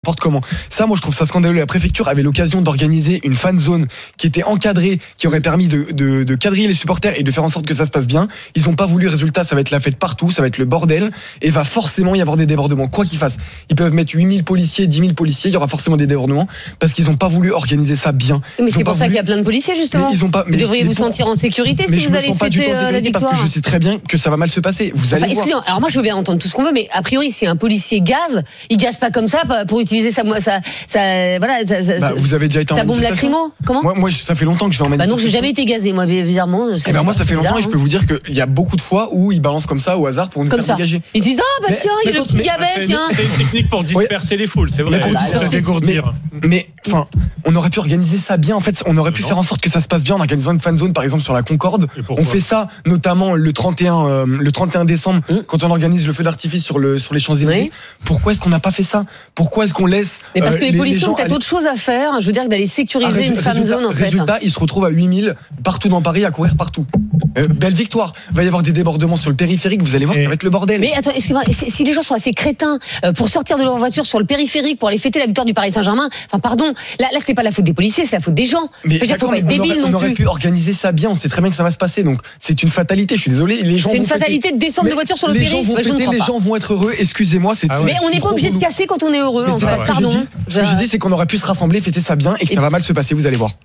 n'importe comment. Ça, moi, je trouve ça scandaleux. La préfecture avait l'occasion d'organiser une fan zone qui était encadrée, qui aurait permis de quadriller les supporters et de faire en sorte que ça se passe bien. Ils n'ont pas voulu. Résultat, ça va être la fête partout, ça va être le bordel et va forcément y avoir des débordements. Quoi qu'ils fassent, ils peuvent mettre 8000 policiers, 10 000 policiers, il y aura forcément des débordements parce qu'ils n'ont pas voulu organiser ça bien. Mais c'est pour ça qu'il y a plein de policiers, justement. Vous devriez vous sentir en sécurité si vous allez fêter la victoire. Parce que je sais très bien que ça va mal se passer. Vous allez voir. Excusez-moi, alors moi je veux bien entendre tout ce qu'on veut, mais a priori, si un policier gaze, il gaze pas comme ça pour utiliser voilà, vous avez déjà été en ça bombe lacrymo. Comment? Moi, ça fait longtemps que je vais en manifestation. Non, j'ai jamais été gazé, moi, bizarrement. Moi, ça fait longtemps et je peux vous dire qu'il y a beaucoup de fois où ils balancent comme ça au hasard pour nous faire dégager. Ils disent tiens, il y a le petit gavet, tiens. C'est une technique pour disperser les foules, c'est vrai. Mais pour dégourdir. Mais enfin, on aurait pu organiser ça bien. En fait, on aurait pu faire en sorte que ça se passe bien en organisant une fan zone, par exemple sur la Concorde. On fait ça notamment le 31 décembre quand on organise le feu d'artifice sur les Champs-Élysées. Pourquoi est-ce qu'on n'a pas fait ça? Pourquoi est-ce qu'on laisse Mais parce que les policiers ont peut-être autre chose à faire. Je veux dire, d'aller sécuriser une fan zone, en fait. Résultat, ils se retrouvent à 8000 partout dans Paris à courir partout. Belle victoire. Il va y avoir des débordements sur le périphérique. Vous allez voir, ça va être le bordel. Mais attends, excuse-moi, si les gens sont assez crétins pour sortir de leur voiture sur le périphérique pour aller fêter la victoire du Paris Saint-Germain, enfin pardon, là c'est pas la faute des policiers, c'est la faute des gens. Mais faut pas être débile non plus. On aurait pu organiser ça bien. On sait très bien que ça va se passer. Donc c'est une fatalité. Je suis désolé. Les gens. C'est une fatalité de descendre de voiture sur le périphérique. Les gens vont être heureux. Excusez-moi. Mais on n'est pas obligé de casser quand on est heureux. En fait, pardon. Ce que j'ai dit, c'est qu'on aurait pu se rassembler, fêter ça bien et que ça va mal se passer. Vous allez voir.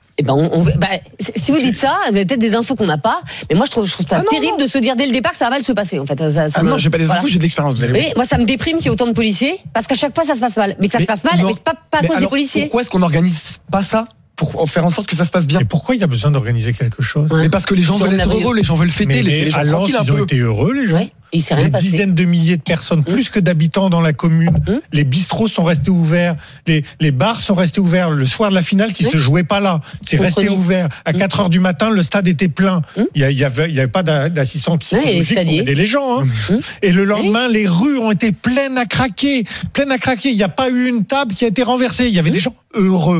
Si vous dites ça, vous avez peut-être des infos qu'on n'a pas, mais moi je trouve ça terrible de se dire dès le départ que ça va mal se passer. En fait, non, j'ai pas des infos, j'ai de l'expérience. Vous allez voir. Moi, ça me déprime qu'il y ait autant de policiers, parce qu'à chaque fois ça se passe mal. Mais ça se passe mal, mais c'est pas à cause des policiers. Pourquoi est-ce qu'on n'organise pas ça pour faire en sorte que ça se passe bien? Et pourquoi il y a besoin d'organiser quelque chose? Mais parce que les gens veulent être heureux, les gens veulent fêter, laisser les gens tranquilles un peu. Ils ont été heureux, les gens. Il s'est rien passé. Des dizaines de milliers de personnes, plus que d'habitants dans la commune. Les bistrots sont restés ouverts, les bars sont restés ouverts. Le soir de la finale, qui se jouait pas là, c'est resté ouvert. À 4h du matin, le stade était plein. Il y avait pas d'assistance psychologique pour aider les gens. Et le lendemain, les rues ont été pleines à craquer. Il n'y a pas eu une table qui a été renversée. Il y avait des gens heureux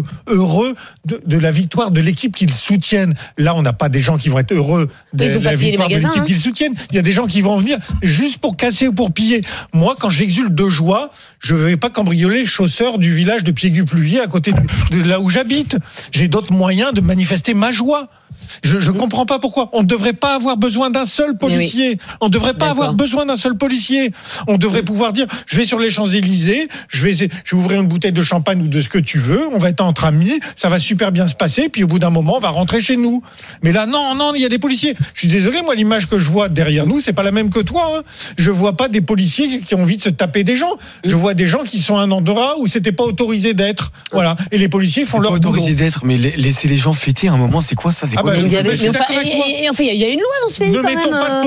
de la victoire de l'équipe qu'ils soutiennent. Là, on n'a pas des gens qui vont être heureux de la victoire de l'équipe qu'ils soutiennent. Il y a des gens qui vont venir juste pour casser ou pour piller. Moi, quand j'exulte de joie, je ne vais pas cambrioler les chausseurs du village de Piégu-Pluvier à côté de là où j'habite. J'ai d'autres moyens de manifester ma joie. Je ne comprends pas pourquoi. On ne devrait pas avoir besoin d'un seul policier. On ne devrait pas avoir besoin d'un seul policier. On devrait pouvoir dire, je vais sur les Champs-Élysées, je vais ouvrir une bouteille de champagne ou de ce que tu veux, on va être entre amis, ça va super bien se passer, puis au bout d'un moment, on va rentrer chez nous. Mais là, non, il y a des policiers. Je suis désolé, moi, l'image que je vois derrière nous, c'est pas la même que toi. Je vois pas des policiers qui ont envie de se taper des gens. Je vois des gens qui sont à un endroit où c'était pas autorisé d'être. Voilà. Et les policiers font leur boulot. Autorisé d'être, mais laisser les gens fêter à un moment, c'est quoi ça? C'est quoi? Il y a une loi dans ce pays. Ne mettons pas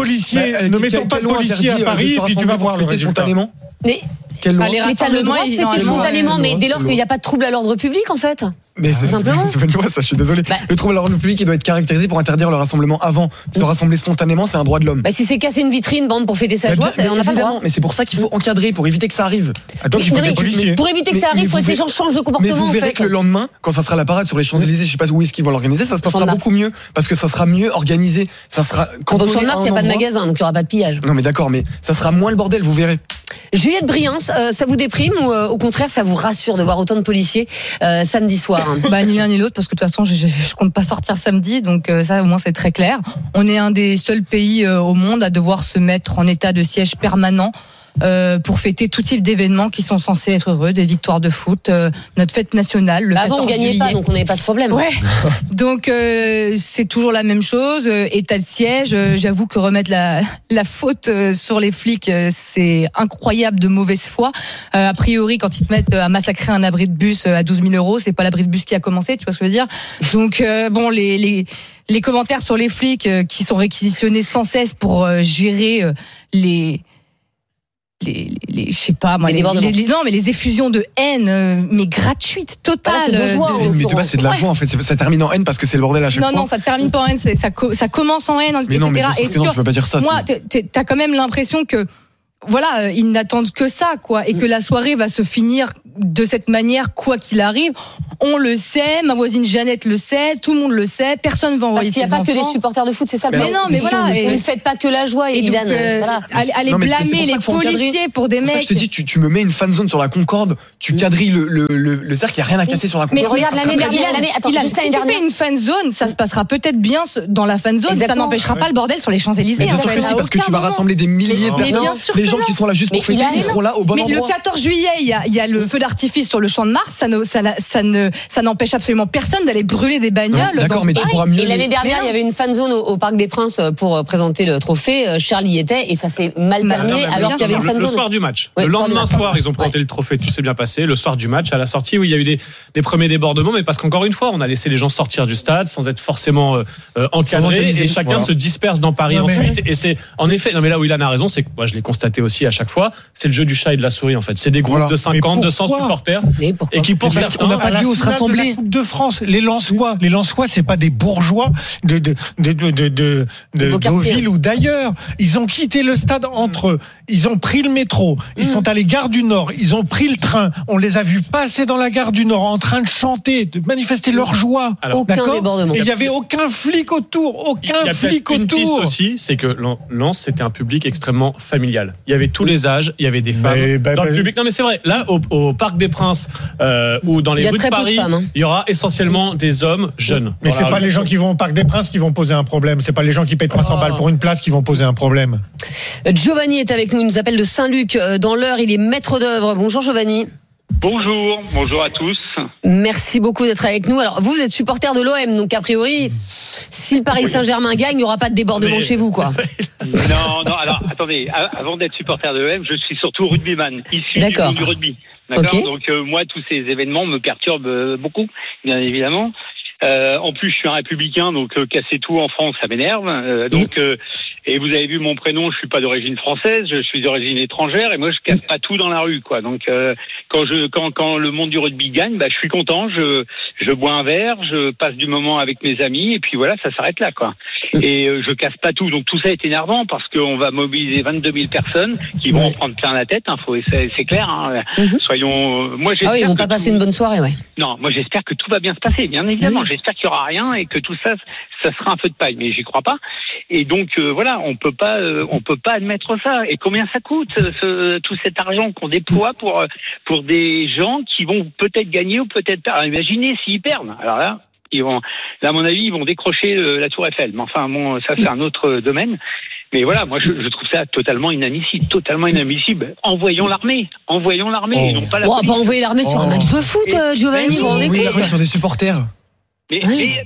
de policiers à Paris et puis tu vas voir le résultat. Mais t'as le droit de fêter spontanément, mais dès lors qu'il n'y a pas de trouble à l'ordre public, en fait. Mais c'est pas une loi, ça, je suis désolé. Le trouble à l'ordre public, il doit être caractérisé pour interdire le rassemblement avant. Se rassembler spontanément, c'est un droit de l'homme. Si c'est casser une vitrine, pour fêter sa joie, on n'a pas le droit. Mais c'est pour ça qu'il faut encadrer, pour éviter que ça arrive. Donc il faut des policiers. Pour éviter que ça arrive, il faut que les gens changent de comportement. Mais vous verrez que le lendemain, quand ça sera la parade sur les Champs-Élysées, je sais pas où est-ce qu'ils vont l'organiser, ça se passera beaucoup mieux. Parce que ça sera mieux organisé. Ça sera. Au Champ de Mars, il n'y a pas de magasin, donc il n'y aura pas de pillage. Non, mais d'accord, mais ça sera moins le bordel, vous verrez. Juliette Briens, ça vous déprime ou au contraire ça vous rassure de voir autant de policiers samedi soir? Ni l'un ni l'autre, parce que de toute façon je compte pas sortir samedi, donc ça au moins c'est très clair. On est un des seuls pays au monde à devoir se mettre en état de siège permanent pour fêter tout type d'événements qui sont censés être heureux, des victoires de foot, notre fête nationale. Le avant on gagnait pas, donc on n'avait pas ce problème. Ouais. Donc c'est toujours la même chose. État de siège. J'avoue que remettre la faute sur les flics, c'est incroyable de mauvaise foi. A priori, quand ils te mettent à massacrer un abri de bus à 12 000 €, c'est pas l'abri de bus qui a commencé. Tu vois ce que je veux dire? Donc les commentaires sur les flics qui sont réquisitionnés sans cesse pour gérer je sais pas moi, les effusions de haine, mais gratuites, totales. De joie, mais de base, c'est de la joie en fait. Ça termine en haine parce que c'est le bordel à chaque fois. Non, ça termine pas en haine. Ça commence en haine, mais etc. Non, mais et tu peux pas dire ça. Moi, t'as quand même l'impression que voilà, ils n'attendent que ça, quoi, et que la soirée va se finir de cette manière, quoi qu'il arrive. On le sait, ma voisine Jeannette le sait, tout le monde le sait, personne va envoyer ses enfants. Parce qu'il n'y a pas que les supporters de foot, c'est ça. Mais non, mais voilà. Vous ne faites pas que la joie, Et donc, voilà. aller blâmer les policiers pour des mecs. Je te dis, tu me mets une fan zone sur la Concorde, tu quadrilles le cercle, il n'y a rien à casser sur la Concorde. Mais regarde l'année dernière, si tu fais une fan zone, ça se passera peut-être bien dans la fan zone, ça n'empêchera pas le bordel sur les Champs-Élysées. Mais bien sûr que si, parce que tu vas rassembler des milliers de personnes, les gens qui sont là juste pour fêter, ils seront là au bon endroit. Mais le 14 juillet, il y a le feu d'artifice sur le Champ de Mars, ça n'empêche absolument personne d'aller brûler des bagnoles. D'accord, mais tu pourras mieux. Et l'année dernière, il y avait une fan zone au Parc des Princes pour présenter le trophée. Charlie y était et ça s'est mal terminé alors qu'il y avait une fan zone. Le soir du match. Le lendemain soir, ils ont présenté le trophée, tout s'est bien passé. Le soir du match, à la sortie, où il y a eu des premiers débordements, mais parce qu'encore une fois, on a laissé les gens sortir du stade sans être forcément encadrés et chacun se disperse dans Paris ensuite. Et c'est en effet, non mais là où Ilan a raison, c'est que moi je l'ai constaté aussi à chaque fois, c'est le jeu du chat et de la souris en fait. C'est des groupes de 50, 200 supporters et qui pour certains, on n'a pas dit où se rassembler. Coupe de France, les Lensois, c'est pas des bourgeois de Deauville ou d'ailleurs. Ils ont quitté le stade entre eux. Ils ont pris le métro. Ils sont allés gare du Nord. Ils ont pris le train. On les a vus passer dans la gare du Nord en train de chanter, de manifester leur joie. Aucun débordement. Et il y avait aucun flic autour. Il y a une piste aussi, c'est que Lens c'était un public extrêmement familial. Il y avait tous les âges, il y avait des femmes dans le public. Non mais c'est vrai. Là au Parc des Princes ou dans les rues de Paris, il y aura essentiellement des hommes jeunes. Mais c'est pas les gens qui vont au Parc des Princes qui vont poser un problème. C'est pas les gens qui payent 300 balles pour une place qui vont poser un problème. Giovanni est avec nous. Il nous appelle de Saint-Luc. Dans l'heure, il est maître d'œuvre. Bonjour Giovanni. Bonjour à tous. Merci beaucoup d'être avec nous. Alors vous êtes supporter de l'OM, donc a priori, si le Paris Saint-Germain gagne, il n'y aura pas de débordement chez vous, quoi. Non, alors attendez, avant d'être supporter de l'OM, je suis surtout rugbyman, issu du monde du rugby. D'accord. Okay. Donc moi, tous ces événements me perturbent beaucoup, bien évidemment. En plus, je suis un républicain, donc casser tout en France, ça m'énerve. Et vous avez vu mon prénom, je suis pas d'origine française, je suis d'origine étrangère, et moi je casse pas tout dans la rue, quoi. Donc quand le monde du rugby gagne, je suis content, je bois un verre, je passe du moment avec mes amis, et puis voilà, ça s'arrête là, quoi. Et je casse pas tout. Donc tout ça est énervant parce qu'on va mobiliser 22 000 personnes qui vont en prendre plein la tête. C'est clair. Hein. Soyons. Moi, j'espère ils vont pas passer une bonne soirée, ouais. Non, moi j'espère que tout va bien se passer, bien évidemment. J'espère qu'il y aura rien et que tout ça sera un feu de paille, mais j'y crois pas. Et donc voilà, on peut pas admettre ça. Et combien ça coûte tout cet argent qu'on déploie pour des gens qui vont peut-être gagner ou peut-être perdre. Alors, imaginez s'ils perdent. Alors là, à mon avis, ils vont décrocher la Tour Eiffel. Mais enfin, bon, ça c'est un autre domaine. Mais voilà, moi je trouve ça totalement inadmissible. Envoyons l'armée, et non pas la police. Pas envoyer l'armée sur un match de foot, Giovanni. Envoyer l'armée sur des supporters. Mais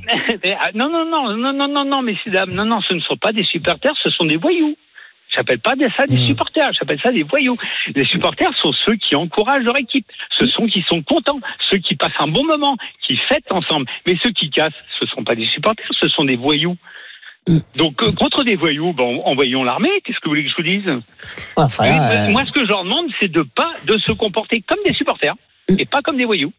non, messieurs dames, non, ce ne sont pas des supporters, ce sont des voyous. J'appelle pas ça des supporters, j'appelle ça des voyous. Les supporters sont ceux qui encouragent leur équipe, ceux qui sont contents, ceux qui passent un bon moment, qui fêtent ensemble. Mais ceux qui cassent, ce sont pas des supporters, ce sont des voyous. Donc contre des voyous, envoyons l'armée. Qu'est-ce que vous voulez que je vous dise ? Moi, ce que je leur demande, c'est de se comporter comme des supporters et pas comme des voyous.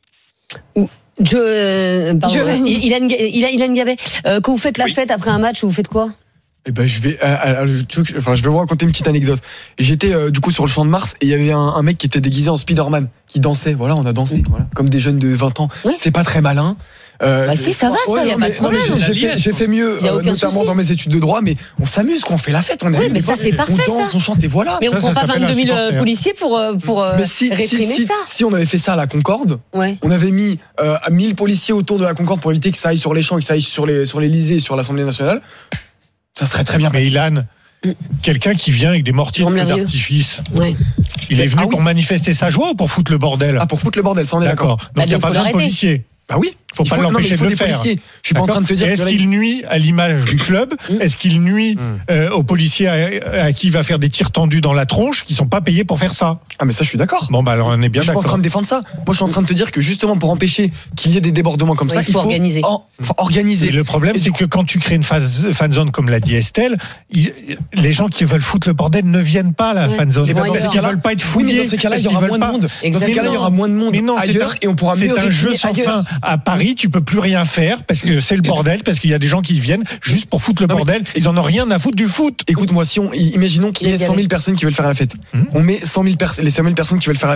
Ilan Gabet, quand vous faites la fête après un match, vous faites quoi ? Je vais vous raconter une petite anecdote. J'étais du coup sur le Champ de Mars et il y avait un mec qui était déguisé en Spider-Man qui dansait. Voilà, on a dansé, comme des jeunes de 20 ans. Ouais. C'est pas très malin. Si ça va, ça, y a pas de problème. J'ai fait mieux, notamment dans mes études de droit, mais on s'amuse quand on fait la fête. Mais ça c'est parfait, on danse, on chante et voilà. Mais on prend pas 22 000 policiers pour réprimer ça. Si on avait fait ça à la Concorde, on avait mis 1000 policiers autour de la Concorde pour éviter que ça aille sur les champs, que ça aille sur l'Élysée et sur l'Assemblée nationale. Ça serait très bien passé. Mais Ilan, quelqu'un qui vient avec des mortiers d'artifice, il est venu pour manifester sa joie ou pour foutre le bordel ? Pour foutre le bordel, ça on est d'accord. Donc il n'y a pas besoin de policiers. Bah oui, faut pas l'empêcher de le faire. Je suis pas en train de te dire. Est-ce qu'il nuit à l'image du club ? Est-ce qu'il nuit aux policiers à qui il va faire des tirs tendus dans la tronche, qui sont pas payés pour faire ça ? Ah mais ça je suis d'accord. Bon alors on est bien d'accord. Je suis pas en train de défendre ça. Moi je suis en train de te dire que justement pour empêcher qu'il y ait des débordements comme ça, il faut organiser. Et le problème c'est que quand tu crées une fan zone comme l'a dit Estelle, les gens qui veulent foutre le bordel ne viennent pas à la fan zone parce qu'ils veulent pas être fouillés. Dans ces cas-là il y aura moins de monde. Dans ces cas-là il y aura moins de monde ailleurs et on pourra mieux. C'est un jeu sans fin. À Paris tu peux plus rien faire parce que c'est le bordel, parce qu'il y a des gens qui viennent juste pour foutre le bordel. Ils en ont rien à foutre du foot. Écoute-moi, imaginons qu'il y ait 100 000 personnes qui veulent faire la fête. On met les 100 000 personnes qui veulent faire la fête.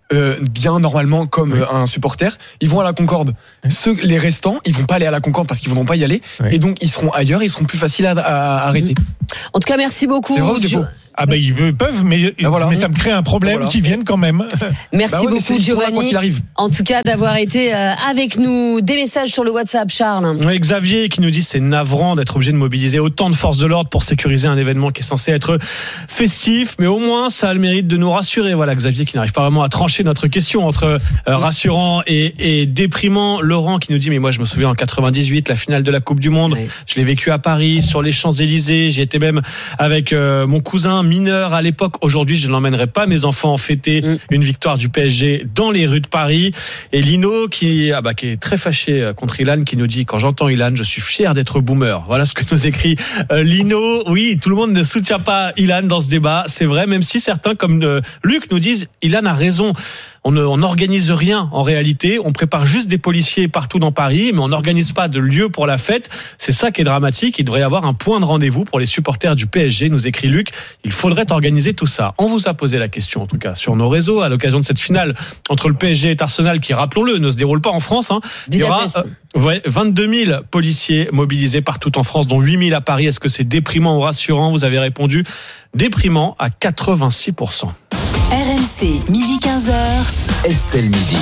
bien normalement comme un supporter. Ils vont à la Concorde. Les restants, ils vont pas aller à la Concorde parce qu'ils voudront pas y aller. Et donc ils seront ailleurs, ils seront plus faciles à arrêter. En tout cas, merci beaucoup. Ah ben ils peuvent, mais ça me crée un problème qu'ils viennent quand même. Merci beaucoup Giovanni. En tout cas d'avoir été avec nous. Des messages sur le WhatsApp, Charles. Oui, Xavier qui nous dit c'est navrant d'être obligé de mobiliser autant de forces de l'ordre pour sécuriser un événement qui est censé être festif, mais au moins ça a le mérite de nous rassurer. Voilà, Xavier qui n'arrive pas vraiment à trancher notre question entre rassurant et déprimant. Laurent qui nous dit mais moi je me souviens en 98 la finale de la Coupe du Monde, je l'ai vécu à Paris sur les Champs-Élysées, j'y étais même avec mon cousin mineur à l'époque. Aujourd'hui, je n'emmènerai pas mes enfants fêter une victoire du PSG dans les rues de Paris. Et Lino qui est très fâché contre Ilan, qui nous dit quand j'entends Ilan, je suis fier d'être boomer. Voilà ce que nous écrit Lino. Oui, tout le monde ne soutient pas Ilan dans ce débat. C'est vrai, même si certains comme Luc nous disent Ilan a raison. On n'organise rien en réalité, on prépare juste des policiers partout dans Paris, mais on n'organise pas de lieu pour la fête. C'est ça qui est dramatique, il devrait y avoir un point de rendez-vous pour les supporters du PSG, nous écrit Luc. Il faudrait organiser tout ça. On vous a posé la question en tout cas sur nos réseaux à l'occasion de cette finale entre le PSG et Arsenal qui, rappelons-le, ne se déroule pas en France. Il y aura 22 000 policiers mobilisés partout en France, dont 8 000 à Paris. Est-ce que c'est déprimant ou rassurant ? Vous avez répondu déprimant à 86%. RMC, midi 15h. Estelle Midi.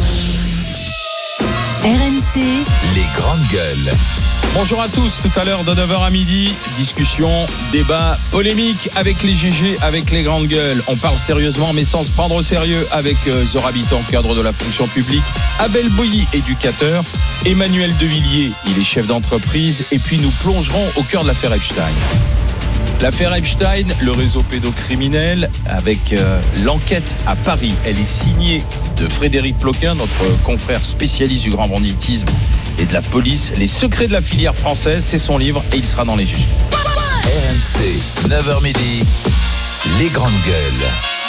RMC, les grandes gueules. Bonjour à tous, tout à l'heure de 9h à midi, discussion, débat, polémique avec les GG, avec les grandes gueules. On parle sérieusement mais sans se prendre au sérieux avec Zora Habitant, cadre de la fonction publique, Abel Bouilly, éducateur, Emmanuel Devilliers, il est chef d'entreprise, et puis nous plongerons au cœur de l'affaire Epstein. L'affaire Epstein, le réseau pédocriminel, avec l'enquête à Paris. Elle est signée de Frédéric Ploquin, notre confrère spécialiste du grand banditisme et de la police. Les secrets de la filière française, c'est son livre et il sera dans les GG. RMC, 9h midi, les grandes gueules.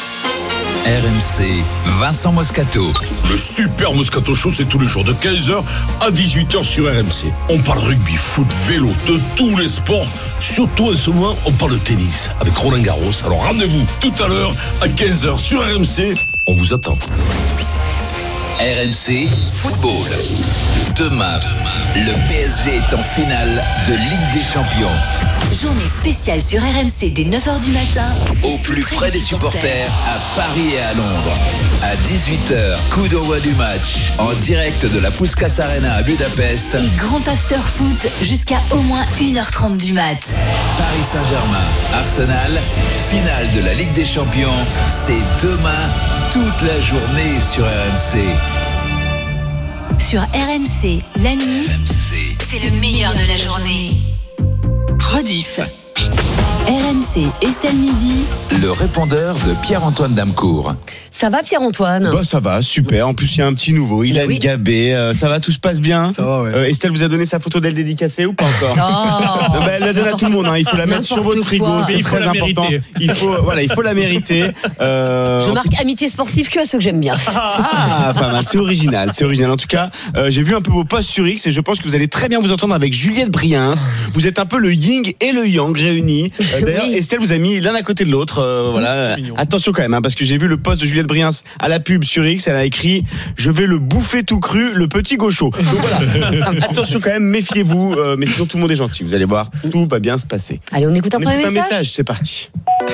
RMC, Vincent Moscato. Le super Moscato Show, c'est tous les jours de 15h à 18h sur RMC. On parle rugby, foot, vélo, de tous les sports. Surtout en ce moment, on parle de tennis avec Roland Garros. Alors rendez-vous tout à l'heure à 15h sur RMC. On vous attend. RMC Football. Demain, le PSG est en finale de Ligue des Champions. Journée spéciale sur RMC dès 9h du matin. Au plus près des supporters à Paris et à Londres. À 18h, coup d'envoi du match en direct de la Puskás Arena à Budapest. Et grand after foot jusqu'à au moins 1h30 du mat. Paris Saint-Germain, Arsenal, finale de la Ligue des Champions. C'est demain, toute la journée sur RMC. Sur RMC, la nuit, c'est le meilleur de la journée. Rediff. RMC, Estelle Midi. Le répondeur de Pierre-Antoine Damcourt. Ça va Pierre-Antoine ? Ça va, super. En plus, il y a un petit nouveau. Ilan Gabé. Ça va, tout se passe bien ? Ça va, ouais. Estelle vous a donné sa photo d'elle dédicacée ou pas encore ? Non, elle la donne à tout le monde. Il faut la mettre sur votre frigo. C'est très important. Il faut la mériter. Je marque amitié sportive que à ceux que j'aime bien. Ah, pas mal. C'est original. En tout cas, j'ai vu un peu vos posts sur X et je pense que vous allez très bien vous entendre avec Juliette Briens. Vous êtes un peu le yin et le yang réunis. D'ailleurs, Estelle vous a mis l'un à côté de l'autre. Voilà. Attention quand même, parce que j'ai vu le post de Juliette Briens à la pub sur X. Elle a écrit « Je vais le bouffer tout cru, le petit gaucho ». Donc voilà. Attention quand même, méfiez-vous. Mais sinon, tout le monde est gentil. Vous allez voir, tout va bien se passer. Allez, on écoute un premier message. C'est parti.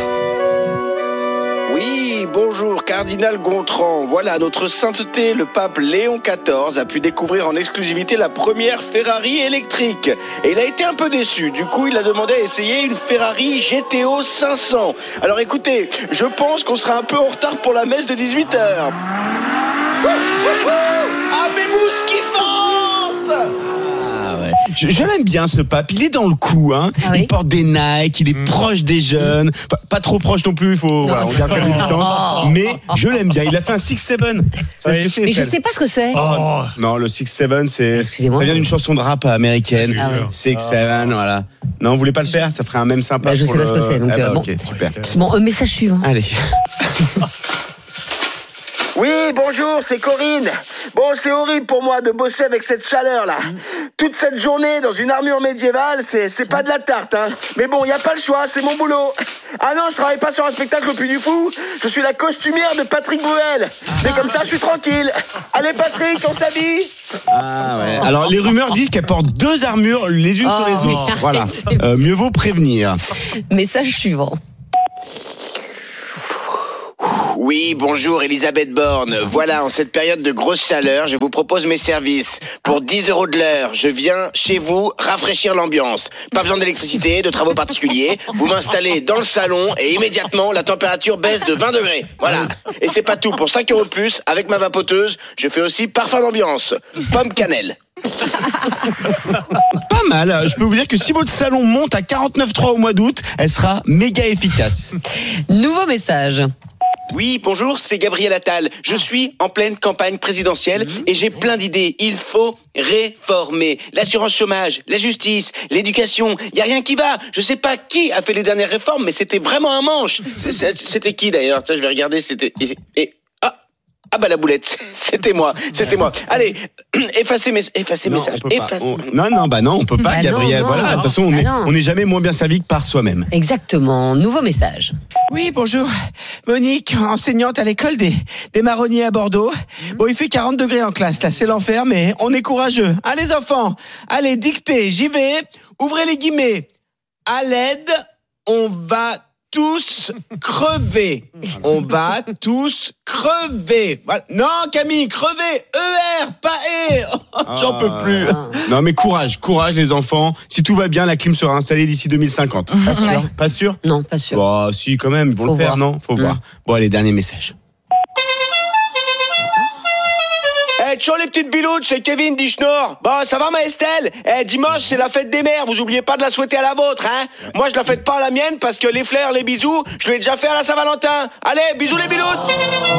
Bonjour, Cardinal Gontran. Voilà, notre sainteté, le pape Léon XIV, a pu découvrir en exclusivité la première Ferrari électrique. Et il a été un peu déçu. Du coup, il a demandé à essayer une Ferrari GTO 500. Alors écoutez, je pense qu'on sera un peu en retard pour la messe de 18h. Avez-vous ce qu'il pense ? Je l'aime bien ce pape, il est dans le coup, hein. Ah oui. Il porte des Nike, il est proche des jeunes, enfin, pas trop proche non plus, on garde quelques distances, mais je l'aime bien. Il a fait un 6-7. Mais je sais pas ce que c'est. Non, le 6-7, ça vient d'une chanson de rap américaine. 6-7, voilà. Non, vous voulez pas le faire ? Ça ferait un même sympa. Je sais pas ce que c'est. Donc, ok, super. Bon, message suivant. Allez. Oui, bonjour bonjour, c'est Corinne. Bon, c'est horrible pour moi de bosser avec cette chaleur-là. Toute cette journée dans une armure médiévale, c'est pas de la tarte, hein. Mais bon, y a pas le choix, c'est mon boulot. Ah non, je travaille pas sur un spectacle au Puy du Fou. Je suis la costumière de Patrick Bruel. C'est comme ça, je suis tranquille. Allez, Patrick, on s'habille. Ah ouais. Alors, les rumeurs disent qu'elle porte 2 armures les unes sur les autres. Voilà. Mieux vaut prévenir. Message suivant. Oui, bonjour Elisabeth Borne. Voilà, en cette période de grosse chaleur, je vous propose mes services. Pour 10 € de l'heure, je viens chez vous rafraîchir l'ambiance. Pas besoin d'électricité, de travaux particuliers. Vous m'installez dans le salon et immédiatement, la température baisse de 20 degrés. Voilà. Et c'est pas tout. Pour 5 € de plus, avec ma vapoteuse, je fais aussi parfum d'ambiance. Pomme cannelle. Pas mal. Je peux vous dire que si votre salon monte à 49,3 au mois d'août, elle sera méga efficace. Nouveau message. Oui, bonjour, c'est Gabriel Attal. Je suis en pleine campagne présidentielle et j'ai plein d'idées. Il faut réformer l'assurance chômage, la justice, l'éducation. Il y a rien qui va. Je sais pas qui a fait les dernières réformes, mais c'était vraiment un manche. C'était qui d'ailleurs? Tiens, je vais regarder. C'était Ah bah la boulette, c'était moi. Allez, effacez message. Non, on peut pas, Gabriel. Voilà, de toute façon, on n'est jamais moins bien servi que par soi-même. Exactement. Nouveau message. Oui, bonjour. Monique, enseignante à l'école des marronniers à Bordeaux. Bon, il fait 40 degrés en classe, là, c'est l'enfer, mais on est courageux. Hein, les enfants? Allez, dictez, j'y vais. Ouvrez les guillemets. À l'aide, on va tous crever. On va tous crever. Voilà. Non, Camille, crever. ER, pas E. J'en peux plus. Non, mais courage les enfants. Si tout va bien, la clim sera installée d'ici 2050. Pas sûr. Ouais. Pas sûr? Non, pas sûr. Bon, si, quand même, ils vont le faire, non? Faut voir. Bon, allez, dernier message. Ciao les petites biloutes, c'est Kevin d'Ischnor. Bon, ça va ma Estelle? Dimanche, c'est la fête des mères, vous oubliez pas de la souhaiter à la vôtre, hein? Moi, je la fête pas à la mienne parce que les fleurs, les bisous, je l'ai déjà fait à la Saint-Valentin. Allez, bisous les biloutes!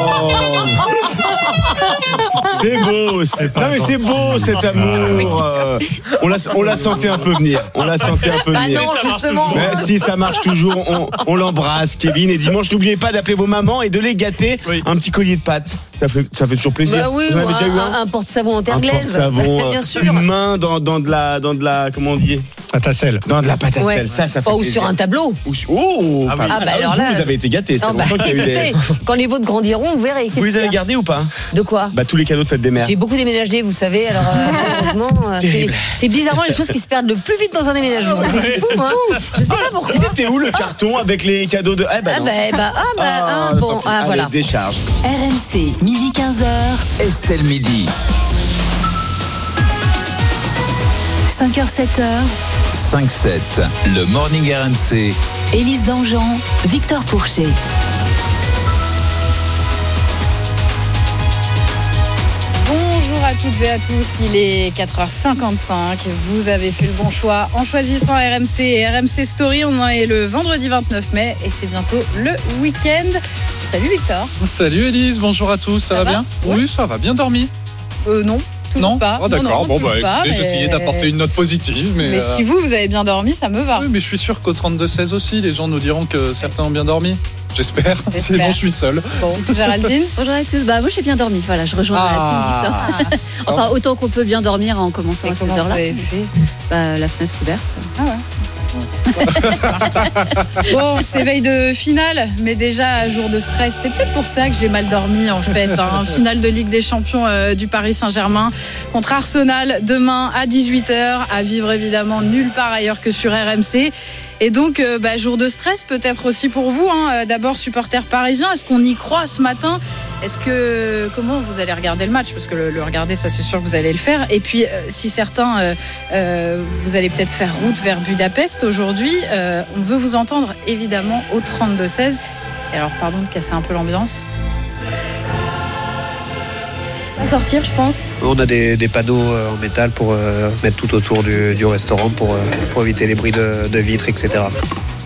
C'est beau, c'est beau cet amour. On l'a senti un peu venir. Bah non, justement. Mais si ça marche toujours, on l'embrasse, Kevin. Et dimanche, n'oubliez pas d'appeler vos mamans et de les gâter. Oui. Un petit collier de pâtes. Ça fait toujours plaisir. Bah oui, vous en avez déjà eu un porte-savon en terre glaise. Un porte-savon, bien sûr. Une main dans de la, comment on dit? Pâte à sel. Dans de la pâte à sel, ça fait ou plaisir. sur un tableau. Alors là, vous avez été gâtés. Écoutez, quand les vôtres grandiront, vous verrez. Vous les avez gardés ou pas? De quoi? Bah, tous les cadeaux de fête des mères. J'ai beaucoup déménagé, vous savez. Alors, malheureusement, c'est bizarrement les choses qui se perdent le plus vite dans un déménagement. C'est fou, hein. Je sais pas pourquoi. Il était où le carton avec les cadeaux de. Voilà. Décharge. RMC, midi 15h. Estelle Midi. 5h, 7h. 5-7, le Morning RMC. Élise Dangean, Victor Pourchet. Bonjour à toutes et à tous, il est 4h55, vous avez fait le bon choix en choisissant RMC et RMC Story. On est le vendredi 29 mai et c'est bientôt le week-end. Salut Victor. Salut Élise, bonjour à tous, ça va bien? Oui, ça va, bien dormi? Non. Non, pas. Oh, d'accord. Non, écoutez, j'essayais d'apporter une note positive, mais si vous avez bien dormi, ça me va. Oui, mais je suis sûr qu'au 32-16 aussi, les gens nous diront que certains ont bien dormi. J'espère. Sinon, je suis seul. Bon, Géraldine. Bonjour à tous. Moi, j'ai bien dormi. Voilà, je rejoins la team Victor. Enfin, autant qu'on peut bien dormir en commençant à ces heures-là. La fenêtre ouverte. Ah ouais. Bon, c'est veille de finale, mais déjà jour de stress. C'est peut-être pour ça que j'ai mal dormi en fait. Finale de Ligue des Champions du Paris Saint-Germain contre Arsenal demain à 18h. À vivre évidemment nulle part ailleurs que sur RMC. Et donc, jour de stress peut-être aussi pour vous. D'abord, supporters parisiens, est-ce qu'on y croit ce matin? Comment vous allez regarder le match? Parce que le regarder, ça c'est sûr que vous allez le faire. Et puis, si certains, vous allez peut-être faire route vers Budapest aujourd'hui, on veut vous entendre évidemment au 32-16. Et alors, pardon de casser un peu l'ambiance. Sortir, je pense. On a des panneaux en métal pour mettre tout autour du restaurant pour éviter les bruits de vitres, etc.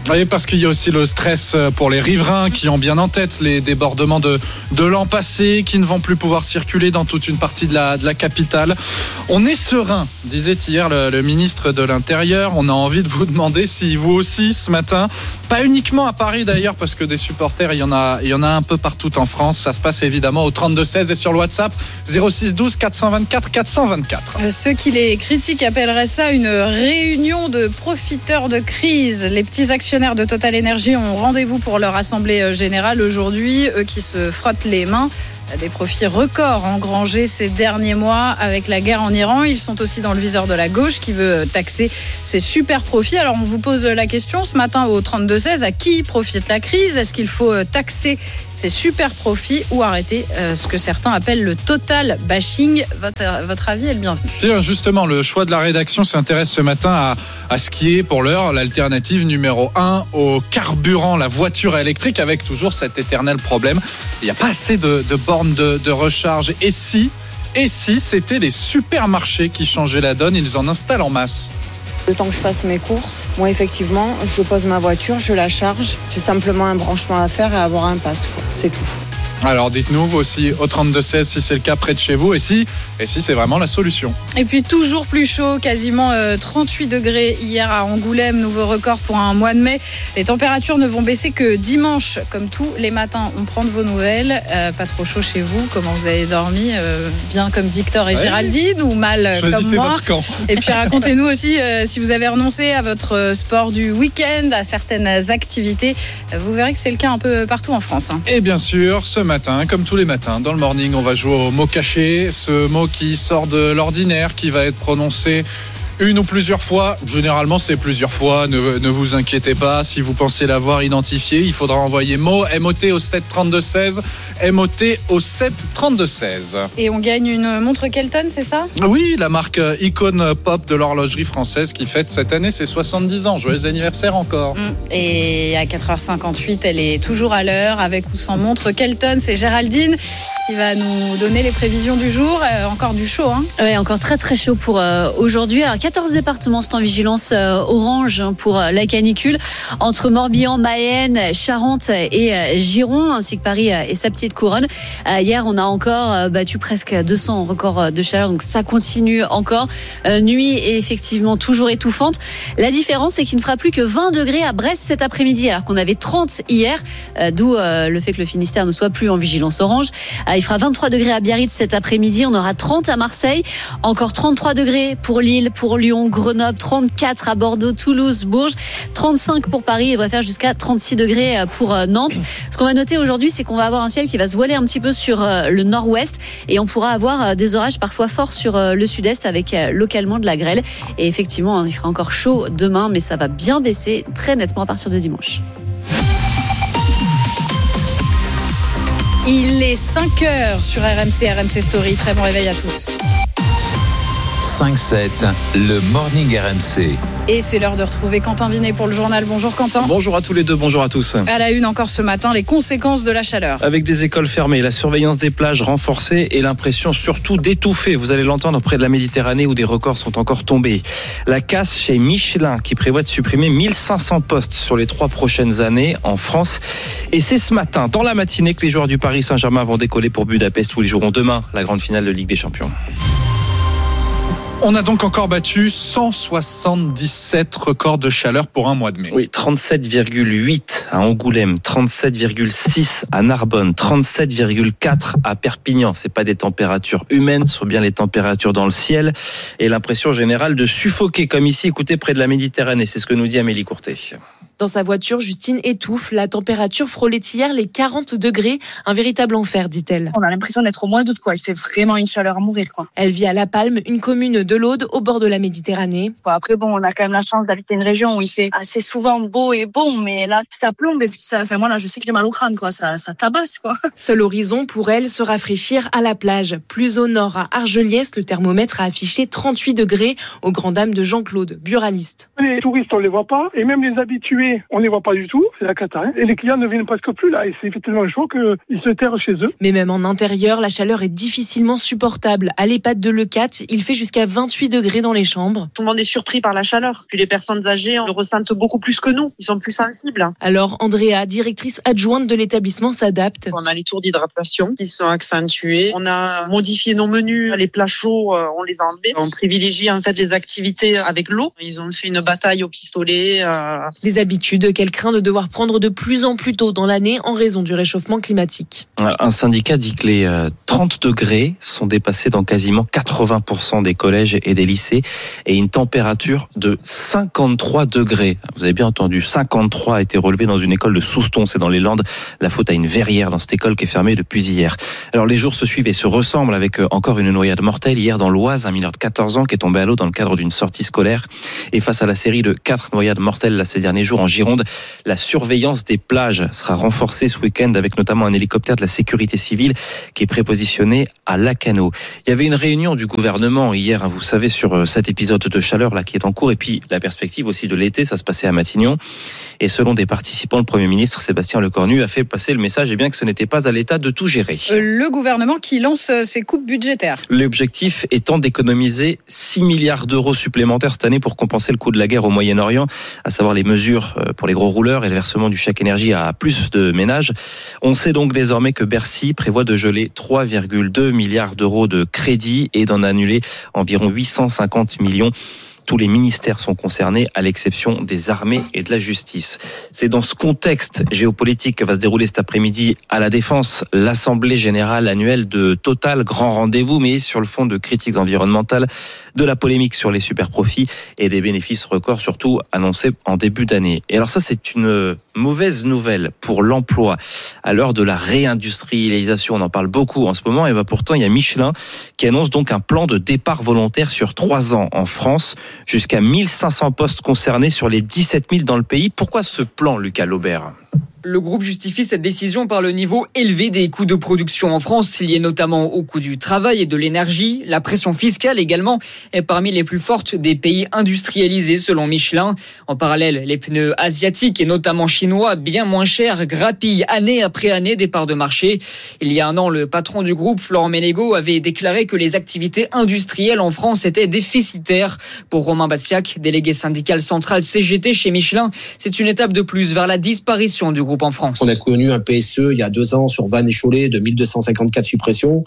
Oui, parce qu'il y a aussi le stress pour les riverains qui ont bien en tête les débordements de l'an passé, qui ne vont plus pouvoir circuler dans toute une partie de la capitale. On est serein, disait hier le ministre de l'Intérieur. On a envie de vous demander si vous aussi ce matin, pas uniquement à Paris d'ailleurs, parce que des supporters, il y en a un peu partout en France. Ça se passe évidemment au 32-16 et sur le WhatsApp 06 12 424 424. Ceux qui les critiquent appelleraient ça une réunion de profiteurs de crise. Les petits actionnaires de Total Energy ont rendez-vous pour leur assemblée générale aujourd'hui, eux qui se frottent les mains. Des profits records engrangés ces derniers mois avec la guerre en Iran. Ils sont aussi dans le viseur de la gauche qui veut taxer ces super profits. Alors on vous pose la question ce matin au 32-16, à qui profite la crise ? Est-ce qu'il faut taxer ces super profits ou arrêter ce que certains appellent le total bashing ? Votre avis est le bienvenu. Tiens, justement, le choix de la rédaction s'intéresse ce matin à ce qui est pour l'heure l'alternative numéro 1 au carburant, la voiture électrique, avec toujours cet éternel problème. Il n'y a pas assez de bornes de recharge. Et si c'était les supermarchés qui changeaient la donne, ils en installent en masse. Le temps que je fasse mes courses, moi effectivement, je pose ma voiture, je la charge. J'ai simplement un branchement à faire et avoir un pass, quoi. C'est tout. Alors dites-nous vous aussi au 32-16 si c'est le cas près de chez vous et si c'est vraiment la solution. Et puis toujours plus chaud, quasiment 38 degrés hier à Angoulême, nouveau record pour un mois de mai. Les températures ne vont baisser que dimanche, comme tous les matins. On prend de vos nouvelles, pas trop chaud chez vous, comment vous avez dormi, bien comme Victor et Géraldine ou mal comme moi. Votre camp. Et puis racontez-nous aussi si vous avez renoncé à votre sport du week-end, à certaines activités. Vous verrez que c'est le cas un peu partout en France. Et bien sûr, ce matin, comme tous les matins, dans le morning, on va jouer au mot caché, ce mot qui sort de l'ordinaire, qui va être prononcé une ou plusieurs fois. Généralement, c'est plusieurs fois. Ne vous inquiétez pas. Si vous pensez l'avoir identifié, il faudra envoyer mot MOT au 7 32 16. MOT au 7 32 16. Et on gagne une montre Kelton, c'est ça ? Oui, la marque icône pop de l'horlogerie française qui fête cette année ses 70 ans. Joyeux anniversaire encore. Et à 4h58, elle est toujours à l'heure, avec ou sans montre Kelton. C'est Géraldine qui va nous donner les prévisions du jour. Encore du chaud, hein ? Ouais, encore très très chaud pour aujourd'hui. Alors 14 départements sont en vigilance orange pour la canicule, entre Morbihan, Mayenne, Charente et Giron, ainsi que Paris et sa petite couronne. Hier, on a encore battu presque 200 records de chaleur, donc ça continue encore. Nuit est effectivement toujours étouffante. La différence, c'est qu'il ne fera plus que 20 degrés à Brest cet après-midi, alors qu'on avait 30 hier, d'où le fait que le Finistère ne soit plus en vigilance orange. Il fera 23 degrés à Biarritz cet après-midi, on aura 30 à Marseille, encore 33 degrés pour Lille, pour Lyon, Grenoble, 34 à Bordeaux, Toulouse, Bourges, 35 pour Paris et on va faire jusqu'à 36 degrés pour Nantes. Ce qu'on va noter aujourd'hui, c'est qu'on va avoir un ciel qui va se voiler un petit peu sur le nord-ouest et on pourra avoir des orages parfois forts sur le sud-est avec localement de la grêle. Et effectivement, il fera encore chaud demain, mais ça va bien baisser très nettement à partir de dimanche. Il est 5h sur RMC Story. Très bon réveil à tous. 5-7, le Morning RMC. Et c'est l'heure de retrouver Quentin Vinet pour le journal. Bonjour Quentin. Bonjour à tous les deux, bonjour à tous. À la une encore ce matin, les conséquences de la chaleur. Avec des écoles fermées, la surveillance des plages renforcée et l'impression surtout d'étouffer. Vous allez l'entendre près de la Méditerranée où des records sont encore tombés. La casse chez Michelin qui prévoit de supprimer 1500 postes sur les 3 prochaines années en France. Et c'est ce matin, dans la matinée, que les joueurs du Paris Saint-Germain vont décoller pour Budapest où ils joueront demain la grande finale de Ligue des Champions. On a donc encore battu 177 records de chaleur pour un mois de mai. Oui, 37,8 à Angoulême, 37,6 à Narbonne, 37,4 à Perpignan. C'est pas des températures humaines, ce sont bien les températures dans le ciel et l'impression générale de suffoquer comme ici, écoutez, près de la Méditerranée. C'est ce que nous dit Amélie Courtet. Dans sa voiture, Justine étouffe. La température frôlait hier les 40 degrés. Un véritable enfer, dit-elle. On a l'impression d'être au mois d'août, quoi. C'est vraiment une chaleur à mourir, quoi. Elle vit à La Palme, une commune de l'Aude, au bord de la Méditerranée. Après, bon, on a quand même la chance d'habiter une région où il fait assez souvent beau et bon, mais là, ça plombe et puis ça, enfin, moi, là, je sais que j'ai mal au crâne, quoi. Ça tabasse, quoi. Seul horizon pour elle, se rafraîchir à la plage. Plus au nord, à Argeliès, le thermomètre a affiché 38 degrés, aux grandes dames de Jean-Claude, buraliste. Les touristes, on les voit pas, et même les habitués arriver, on les voit pas du tout, c'est la cata. Et les clients ne viennent presque plus là, et c'est tellement chaud qu'ils se terrent chez eux. Mais même en intérieur, la chaleur est difficilement supportable. À l'EHPAD de Leucate, il fait jusqu'à 28 degrés dans les chambres. Tout le monde est surpris par la chaleur. Puis les personnes âgées, on le ressentent beaucoup plus que nous. Ils sont plus sensibles. Alors, Andrea, directrice adjointe de l'établissement, s'adapte. On a les tours d'hydratation qui sont accentués. On a modifié nos menus. Les plats chauds, on les a enlevés. On privilégie en fait les activités avec l'eau. Ils ont fait une bataille au pistolet. Des habitudes qu'elle craint de devoir prendre de plus en plus tôt dans l'année en raison du réchauffement climatique. Un syndicat dit que les 30 degrés sont dépassés dans quasiment 80% des collèges et des lycées et une température de 53 degrés. Vous avez bien entendu, 53 a été relevé dans une école de Souston, c'est dans les Landes. La faute à une verrière dans cette école qui est fermée depuis hier. Alors les jours se suivent et se ressemblent avec encore une noyade mortelle hier dans l'Oise, un mineur de 14 ans qui est tombé à l'eau dans le cadre d'une sortie scolaire. Et face à la série de 4 noyades mortelles ces derniers jours en Gironde, la surveillance des plages sera renforcée ce week-end avec notamment un hélicoptère de la sécurité civile qui est prépositionné à Lacanau. Il y avait une réunion du gouvernement hier, vous savez, sur cet épisode de chaleur là qui est en cours et puis la perspective aussi de l'été, ça se passait à Matignon. Et selon des participants, le Premier ministre Sébastien Lecornu a fait passer le message bien que ce n'était pas à l'État de tout gérer. Le gouvernement qui lance ses coupes budgétaires. L'objectif étant d'économiser 6 milliards d'euros supplémentaires cette année pour compenser le coût de la guerre au Moyen-Orient, à savoir les mesures pour les gros rouleurs et le versement du chèque énergie à plus de ménages. On sait donc désormais que Bercy prévoit de geler 3,2 milliards d'euros de crédit et d'en annuler environ 850 millions. Tous les ministères sont concernés, à l'exception des armées et de la justice. C'est dans ce contexte géopolitique que va se dérouler cet après-midi à la Défense l'Assemblée générale annuelle de Total, grand rendez-vous, mais sur le fond de critiques environnementales, de la polémique sur les super profits et des bénéfices records, surtout annoncés en début d'année. Et alors ça, c'est une mauvaise nouvelle pour l'emploi. À l'heure de la réindustrialisation, on en parle beaucoup en ce moment, et pourtant il y a Michelin qui annonce donc un plan de départ volontaire sur 3 ans en France. Jusqu'à 1500 postes concernés sur les 17 000 dans le pays. Pourquoi ce plan, Lucas Laubert ? Le groupe justifie cette décision par le niveau élevé des coûts de production en France, liés notamment au coût du travail et de l'énergie. La pression fiscale également est parmi les plus fortes des pays industrialisés selon Michelin. En parallèle, les pneus asiatiques et notamment chinois, bien moins chers, grappillent année après année des parts de marché. Il y a un an, le patron du groupe, Florent Ménégo, avait déclaré que les activités industrielles en France étaient déficitaires. Pour Romain Bassiac, délégué syndical central CGT chez Michelin, c'est une étape de plus vers la disparition du groupe en France. On a connu un PSE il y a 2 ans sur Vannes et Cholet de 1254 suppressions.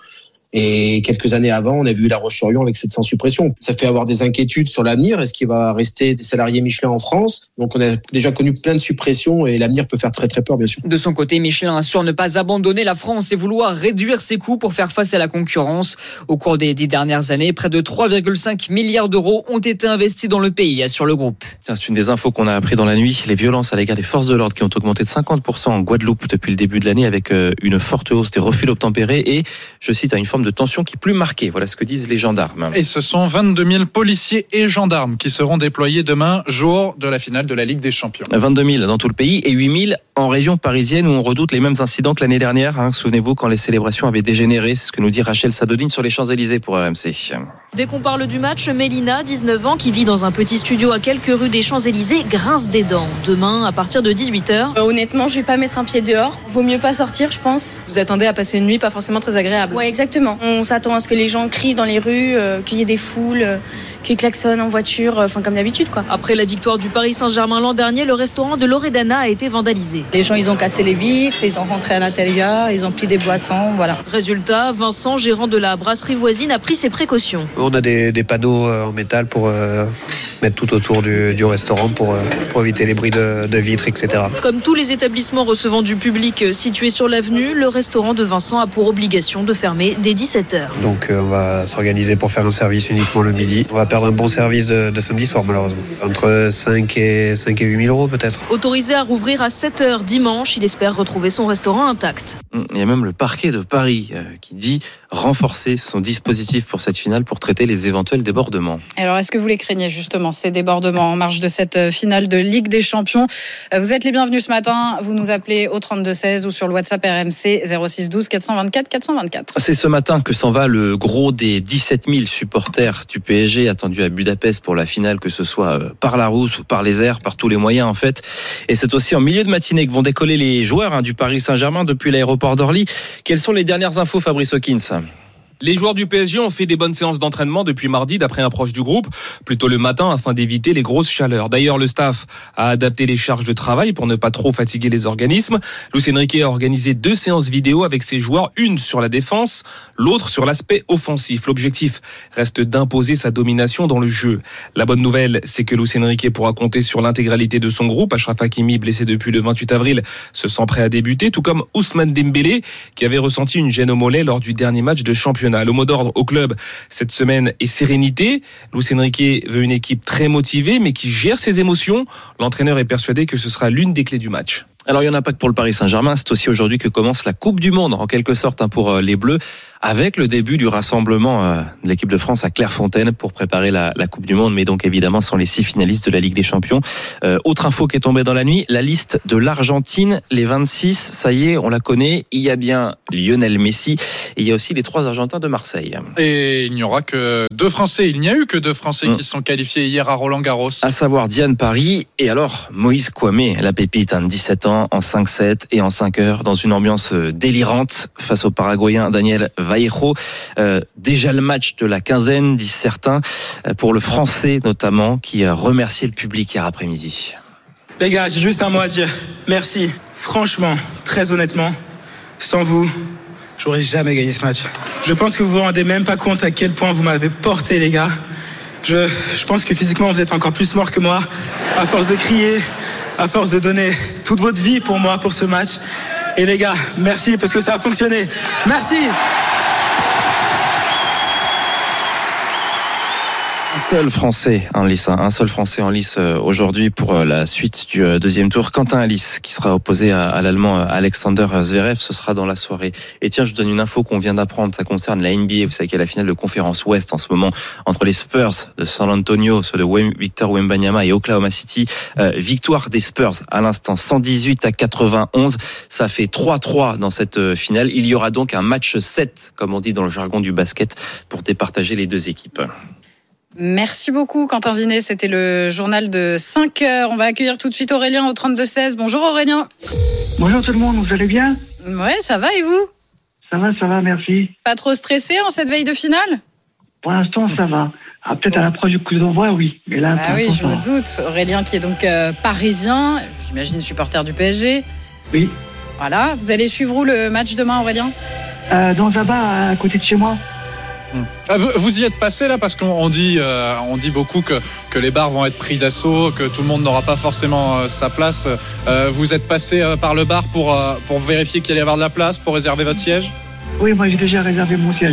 Et quelques années avant, on a vu La Roche-sur-Yon avec 700 suppressions. Ça fait avoir des inquiétudes sur l'avenir. Est-ce qu'il va rester des salariés Michelin en France ? Donc on a déjà connu plein de suppressions et l'avenir peut faire très très peur, bien sûr. De son côté, Michelin assure ne pas abandonner la France et vouloir réduire ses coûts pour faire face à la concurrence. Au cours des 10 dernières années, près de 3,5 milliards d'euros ont été investis dans le pays, assure le groupe. Tiens, c'est une des infos qu'on a appris dans la nuit. Les violences à l'égard des forces de l'ordre qui ont augmenté de 50% en Guadeloupe depuis le début de l'année avec une forte hausse des refus d'obtempérer et, je cite, à une forme de tension qui est plus marquée. Voilà ce que disent les gendarmes. Et ce sont 22 000 policiers et gendarmes qui seront déployés demain, jour de la finale de la Ligue des Champions. 22 000 dans tout le pays et 8 000 en région parisienne où on redoute les mêmes incidents que l'année dernière. Souvenez-vous quand les célébrations avaient dégénéré. C'est ce que nous dit Rachel Sadodine sur les Champs-Élysées pour RMC. Dès qu'on parle du match, Mélina, 19 ans, qui vit dans un petit studio à quelques rues des Champs-Élysées, grince des dents. Demain, à partir de 18h. Honnêtement, je vais pas mettre un pied dehors. Vaut mieux pas sortir, je pense. Vous attendez à passer une nuit pas forcément très agréable. Ouais, exactement. On s'attend à ce que les gens crient dans les rues, qu'il y ait des foules, qu'ils klaxonnent en voiture, comme d'habitude, quoi. Après la victoire du Paris Saint-Germain l'an dernier, le restaurant de Loredana a été vandalisé. Les gens, ils ont cassé les vitres, ils ont rentré à l'intérieur, ils ont pris des boissons, voilà. Résultat, Vincent, gérant de la brasserie voisine, a pris ses précautions. On a des panneaux en métal pour mettre tout autour du restaurant pour éviter les bruits de vitres, etc. Comme tous les établissements recevant du public situés sur l'avenue, le restaurant de Vincent a pour obligation de fermer dès 17h. Donc on va s'organiser pour faire un service uniquement le midi. On va perdre un bon service de samedi soir malheureusement. Entre 5 et 8 000 euros peut-être. Autorisé à rouvrir à 7h dimanche, il espère retrouver son restaurant intact. Il y a même le parquet de Paris qui dit renforcer son dispositif pour cette finale pour traiter les éventuels débordements. Alors est-ce que vous les craignez justement justement ces débordements en marge de cette finale de Ligue des Champions. Vous êtes les bienvenus ce matin. Vous nous appelez au 32-16 ou sur le WhatsApp RMC 06 12 424 424. C'est ce matin que s'en va le gros des 17 000 supporters du PSG attendus à Budapest pour la finale, que ce soit par la route ou par les airs, par tous les moyens en fait. Et c'est aussi en milieu de matinée que vont décoller les joueurs du Paris Saint-Germain depuis l'aéroport d'Orly. Quelles sont les dernières infos, Fabrice Hawkins ? Les joueurs du PSG ont fait des bonnes séances d'entraînement depuis mardi, d'après un proche du groupe, plutôt le matin afin d'éviter les grosses chaleurs. D'ailleurs, le staff a adapté les charges de travail pour ne pas trop fatiguer les organismes. Luis Enrique a organisé 2 séances vidéo avec ses joueurs, une sur la défense, l'autre sur l'aspect offensif. L'objectif reste d'imposer sa domination dans le jeu. La bonne nouvelle, c'est que Luis Enrique pourra compter sur l'intégralité de son groupe. Achraf Hakimi, blessé depuis le 28 avril, se sent prêt à débuter, tout comme Ousmane Dembélé, qui avait ressenti une gêne au mollet lors du dernier match de championnat. Le mot d'ordre au club cette semaine est sérénité. Luis Enrique veut une équipe très motivée mais qui gère ses émotions. L'entraîneur est persuadé que ce sera l'une des clés du match. Alors il n'y en a pas que pour le Paris Saint-Germain, c'est aussi aujourd'hui que commence la Coupe du Monde en quelque sorte pour les Bleus, avec le début du rassemblement de l'équipe de France à Clairefontaine pour préparer la Coupe du Monde, mais donc évidemment sans les 6 finalistes de la Ligue des Champions. Autre info qui est tombée dans la nuit, la liste de l'Argentine, les 26, ça y est, on la connaît, il y a bien Lionel Messi et il y a aussi les 3 Argentins de Marseille. Et il n'y aura que 2 Français, il n'y a eu que 2 Français qui se sont qualifiés hier à Roland-Garros. À savoir Diane Paris et alors Moïse Kouamé, la pépite, 17 ans, en 5-7 et en 5 heures, dans une ambiance délirante face au Paraguayen Daniel Vallejo. Déjà le match de la quinzaine, disent certains, pour le Français notamment, qui a remercié le public hier après-midi. Les gars, j'ai juste un mot à dire. Merci. Franchement, très honnêtement, sans vous, j'aurais jamais gagné ce match. Je pense que vous vous rendez même pas compte à quel point vous m'avez porté, les gars. Je pense que physiquement, vous êtes encore plus morts que moi, à force de crier, à force de donner toute votre vie pour moi, pour ce match. Et les gars, merci parce que ça a fonctionné. Merci. Un seul Français en lice aujourd'hui pour la suite du deuxième tour. Quentin Alice qui sera opposé à l'Allemand Alexander Zverev, ce sera dans la soirée. Et tiens, je donne une info qu'on vient d'apprendre, ça concerne la NBA. Vous savez qu'il y a la finale de conférence Ouest en ce moment entre les Spurs de San Antonio, ceux de Victor Wembanyama et Oklahoma City. Victoire des Spurs à l'instant, 118-91. Ça fait 3-3 dans cette finale. Il y aura donc un match 7, comme on dit dans le jargon du basket, pour départager les 2 équipes. Merci beaucoup Quentin Vinet, c'était le journal de 5 heures. On va accueillir tout de suite Aurélien au 32-16. Bonjour Aurélien. Bonjour tout le monde, vous allez bien ? Ouais, ça va et vous ? Ça va, merci. Pas trop stressé en cette veille de finale ? Pour l'instant, ça va. Peut-être à l'approche du coup d'envoi, oui. Mais là, oui, je me doute. Aurélien qui est donc parisien, j'imagine supporter du PSG. Oui. Voilà, vous allez suivre où le match demain Aurélien ? Dans un bar à côté de chez moi. Vous y êtes passé là parce qu'on dit beaucoup que les bars vont être pris d'assaut, que tout le monde n'aura pas forcément sa place. Vous êtes passé par le bar pour vérifier qu'il allait y avoir de la place, pour réserver votre siège ? Oui, moi j'ai déjà réservé mon siège.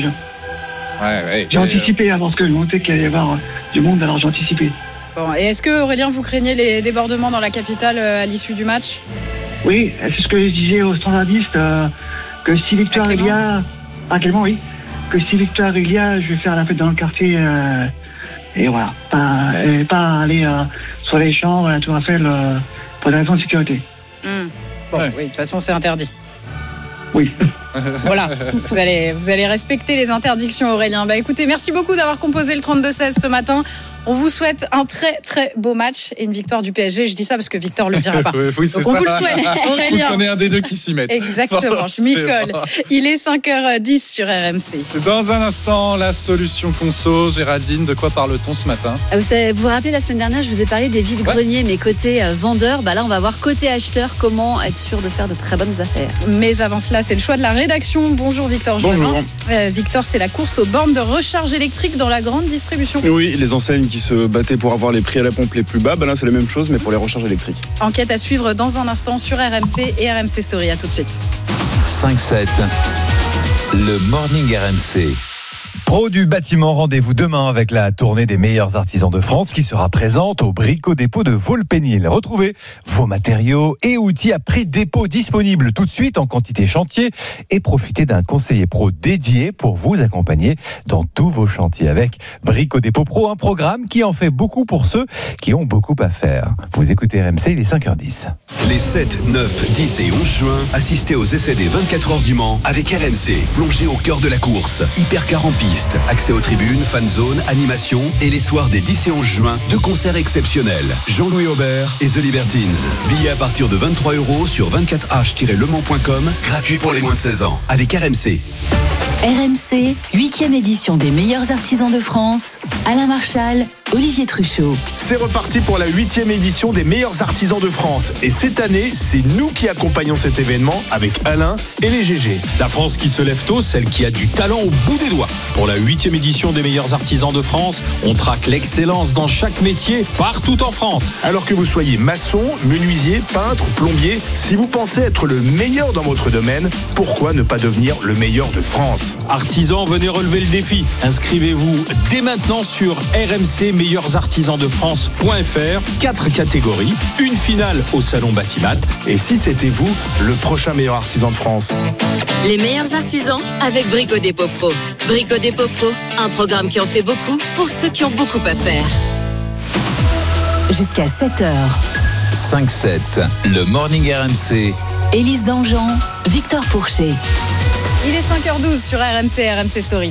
Ouais, j'ai anticipé parce que je montais qu'il allait y avoir du monde, alors j'ai anticipé. Bon, et est-ce que Aurélien, vous craignez les débordements dans la capitale à l'issue du match ? Oui, c'est ce que je disais aux standardistes, que si victoire il y a... Clément, oui. Que si victoire il y a, je vais faire la fête dans le quartier et voilà, pas aller sur les champs, à la Tour Eiffel pour des raisons de sécurité. Bon, oui, de toute façon c'est interdit. Oui. Voilà, vous allez respecter les interdictions Aurélien. Écoutez, merci beaucoup d'avoir composé le 32-16 ce matin. On vous souhaite un très très beau match et une victoire du PSG. Je dis ça parce que Victor le dira pas. Oui, c'est donc on ça. vous le souhaite, Aurélien. On est un des 2 qui s'y met. Exactement, je m'y colle. Il est 5h10 sur RMC. Dans un instant, la solution conso. Géraldine, de quoi parle-t-on ce matin ? Vous vous rappelez, la semaine dernière, je vous ai parlé des vides-greniers, mais côté vendeur. Là, on va voir côté acheteur comment être sûr de faire de très bonnes affaires. Mais avant cela, c'est le choix de la rédaction. Bonjour Victor. Bonjour. Victor, c'est la course aux bornes de recharge électrique dans la grande distribution. Oui, les enseignes qui se battaient pour avoir les prix à la pompe les plus bas, là c'est la même chose mais pour les recharges électriques. Enquête à suivre dans un instant sur RMC et RMC Story. À tout de suite. 5-7, le Morning RMC. Pros du bâtiment, rendez-vous demain avec la tournée des meilleurs artisans de France qui sera présente au Brico Dépôt de Volpénil. Retrouvez vos matériaux et outils à prix dépôt disponibles tout de suite en quantité chantier et profitez d'un conseiller pro dédié pour vous accompagner dans tous vos chantiers avec Brico Dépôt Pro, un programme qui en fait beaucoup pour ceux qui ont beaucoup à faire. Vous écoutez RMC, il est 5h10. Les 7, 9, 10 et 11 juin, assistez aux essais des 24 heures du Mans avec RMC. Plongez au cœur de la course. Hypercar en piste, accès aux tribunes, fan zone, animation et les soirs des 10 et 11 juin, deux concerts exceptionnels. Jean-Louis Aubert et The Libertines. Billets à partir de 23 € sur 24h-lemans.com, gratuit pour les moins de 16 ans. Avec RMC. RMC, 8e édition des meilleurs artisans de France. Alain Marchal, Olivier Truchot. C'est reparti pour la 8e édition des meilleurs artisans de France. Et cette année, c'est nous qui accompagnons cet événement avec Alain et les GG. La France qui se lève tôt, celle qui a du talent au bout des doigts. Pour la 8e édition des meilleurs artisans de France, on traque l'excellence dans chaque métier, partout en France. Alors que vous soyez maçon, menuisier, peintre, plombier, si vous pensez être le meilleur dans votre domaine, pourquoi ne pas devenir le meilleur de France ? Artisans, venez relever le défi. Inscrivez-vous dès maintenant sur rmcmeilleursartisansdefrance.fr. 4 catégories, une finale au salon Batimat. Et si c'était vous, le prochain meilleur artisan de France. Les meilleurs artisans avec Brico Dépôt Pro. Brico Dépôt Pro, un programme qui en fait beaucoup pour ceux qui ont beaucoup à faire. Jusqu'à 7h. 5-7, le Morning RMC. Élise Dangean, Victor Pourchet. Il est 5h12 sur RMC Story.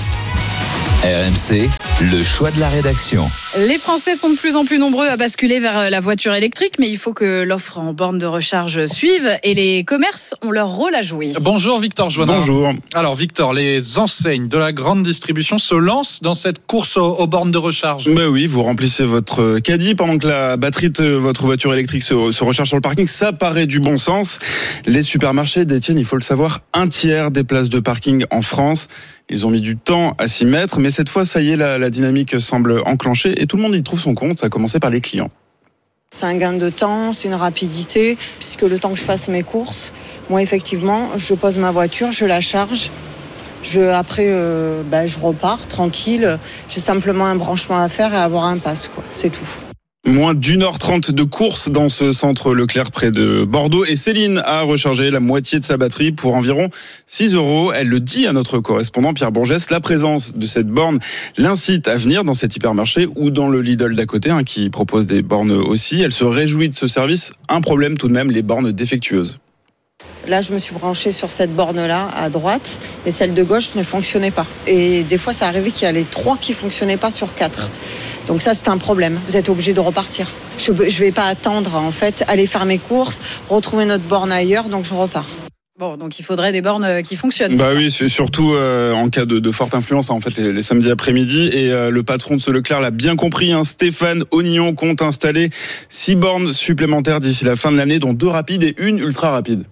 RMC, le choix de la rédaction. Les Français sont de plus en plus nombreux à basculer vers la voiture électrique, mais il faut que l'offre en borne de recharge suive et les commerces ont leur rôle à jouer. Bonjour Victor Joannin. Bonjour. Alors Victor, les enseignes de la grande distribution se lancent dans cette course aux bornes de recharge. Oui, vous remplissez votre caddie pendant que la batterie de votre voiture électrique se recharge sur le parking. Ça paraît du bon sens. Les supermarchés détiennent, il faut le savoir, 1/3 des places de parking en France. Ils ont mis du temps à s'y mettre, mais cette fois, ça y est, la dynamique semble enclenchée et tout le monde y trouve son compte, à commencer par les clients. C'est un gain de temps, c'est une rapidité, puisque le temps que je fasse mes courses, moi effectivement, je pose ma voiture, je la charge. Après, je repars tranquille. J'ai simplement un branchement à faire et avoir un pass, quoi. C'est tout. Moins d'1h30 de course dans ce centre Leclerc près de Bordeaux. Et Céline a rechargé la moitié de sa batterie pour environ 6 €. Elle le dit à notre correspondant Pierre Bourgès. La présence de cette borne l'incite à venir dans cet hypermarché ou dans le Lidl d'à côté, qui propose des bornes aussi. Elle se réjouit de ce service. Un problème tout de même, les bornes défectueuses. Là, je me suis branchée sur cette borne-là, à droite, et celle de gauche ne fonctionnait pas. Et des fois, ça arrivait qu'il y a les 3 qui ne fonctionnaient pas sur 4. Donc ça, c'est un problème. Vous êtes obligé de repartir. Je ne vais pas attendre, en fait, aller faire mes courses, retrouver notre borne ailleurs, donc je repars. Bon, donc il faudrait des bornes qui fonctionnent. Oui, surtout en cas de forte influence, en fait, les samedis après-midi. Et le patron de ce Leclerc l'a bien compris, Stéphane Onillon compte installer 6 bornes supplémentaires d'ici la fin de l'année, dont 2 rapides et une ultra rapide.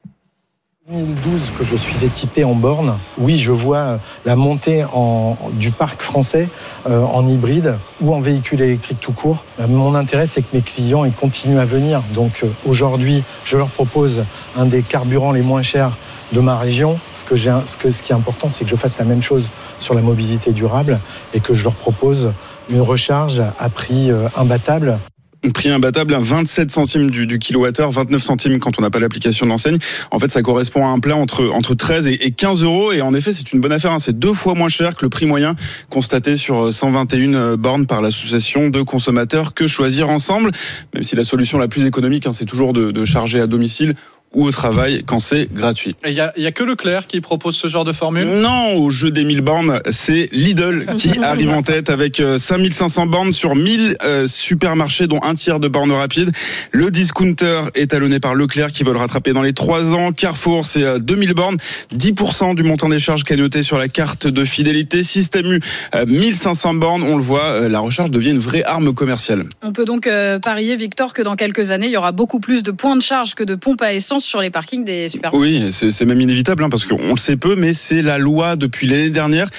2012 que je suis équipé en borne, oui, je vois la montée du parc français en hybride ou en véhicule électrique tout court. Mon intérêt, c'est que mes clients ils continuent à venir. Donc aujourd'hui, je leur propose un des carburants les moins chers de ma région. Ce qui est important, c'est que je fasse la même chose sur la mobilité durable et que je leur propose une recharge à prix imbattable. Prix imbattable, 27 centimes du kilowattheure, 29 centimes quand on n'a pas l'application d'enseigne. En fait, ça correspond à un plein entre 13 et 15 €. Et en effet, c'est une bonne affaire. C'est 2 fois moins cher que le prix moyen constaté sur 121 bornes par l'association de consommateurs Que Choisir Ensemble. Même si la solution la plus économique, c'est toujours de charger à domicile ou au travail quand c'est gratuit. Il y a que Leclerc qui propose ce genre de formule ? Non, au jeu des 1000 bornes, c'est Lidl qui arrive en tête avec 5500 bornes sur 1000 supermarchés, dont 1/3 de bornes rapides. Le discounter est talonné par Leclerc qui veut le rattraper dans les 3 ans. Carrefour, c'est 2000 bornes, 10% du montant des charges cagnottées sur la carte de fidélité. Système U, 1500 bornes. On le voit, la recharge devient une vraie arme commerciale. On peut donc parier, Victor, que dans quelques années, il y aura beaucoup plus de points de charge que de pompes à essence sur les parkings des supermarchés. Oui, c'est même inévitable, parce qu'on le sait peu, mais c'est la loi depuis l'année dernière.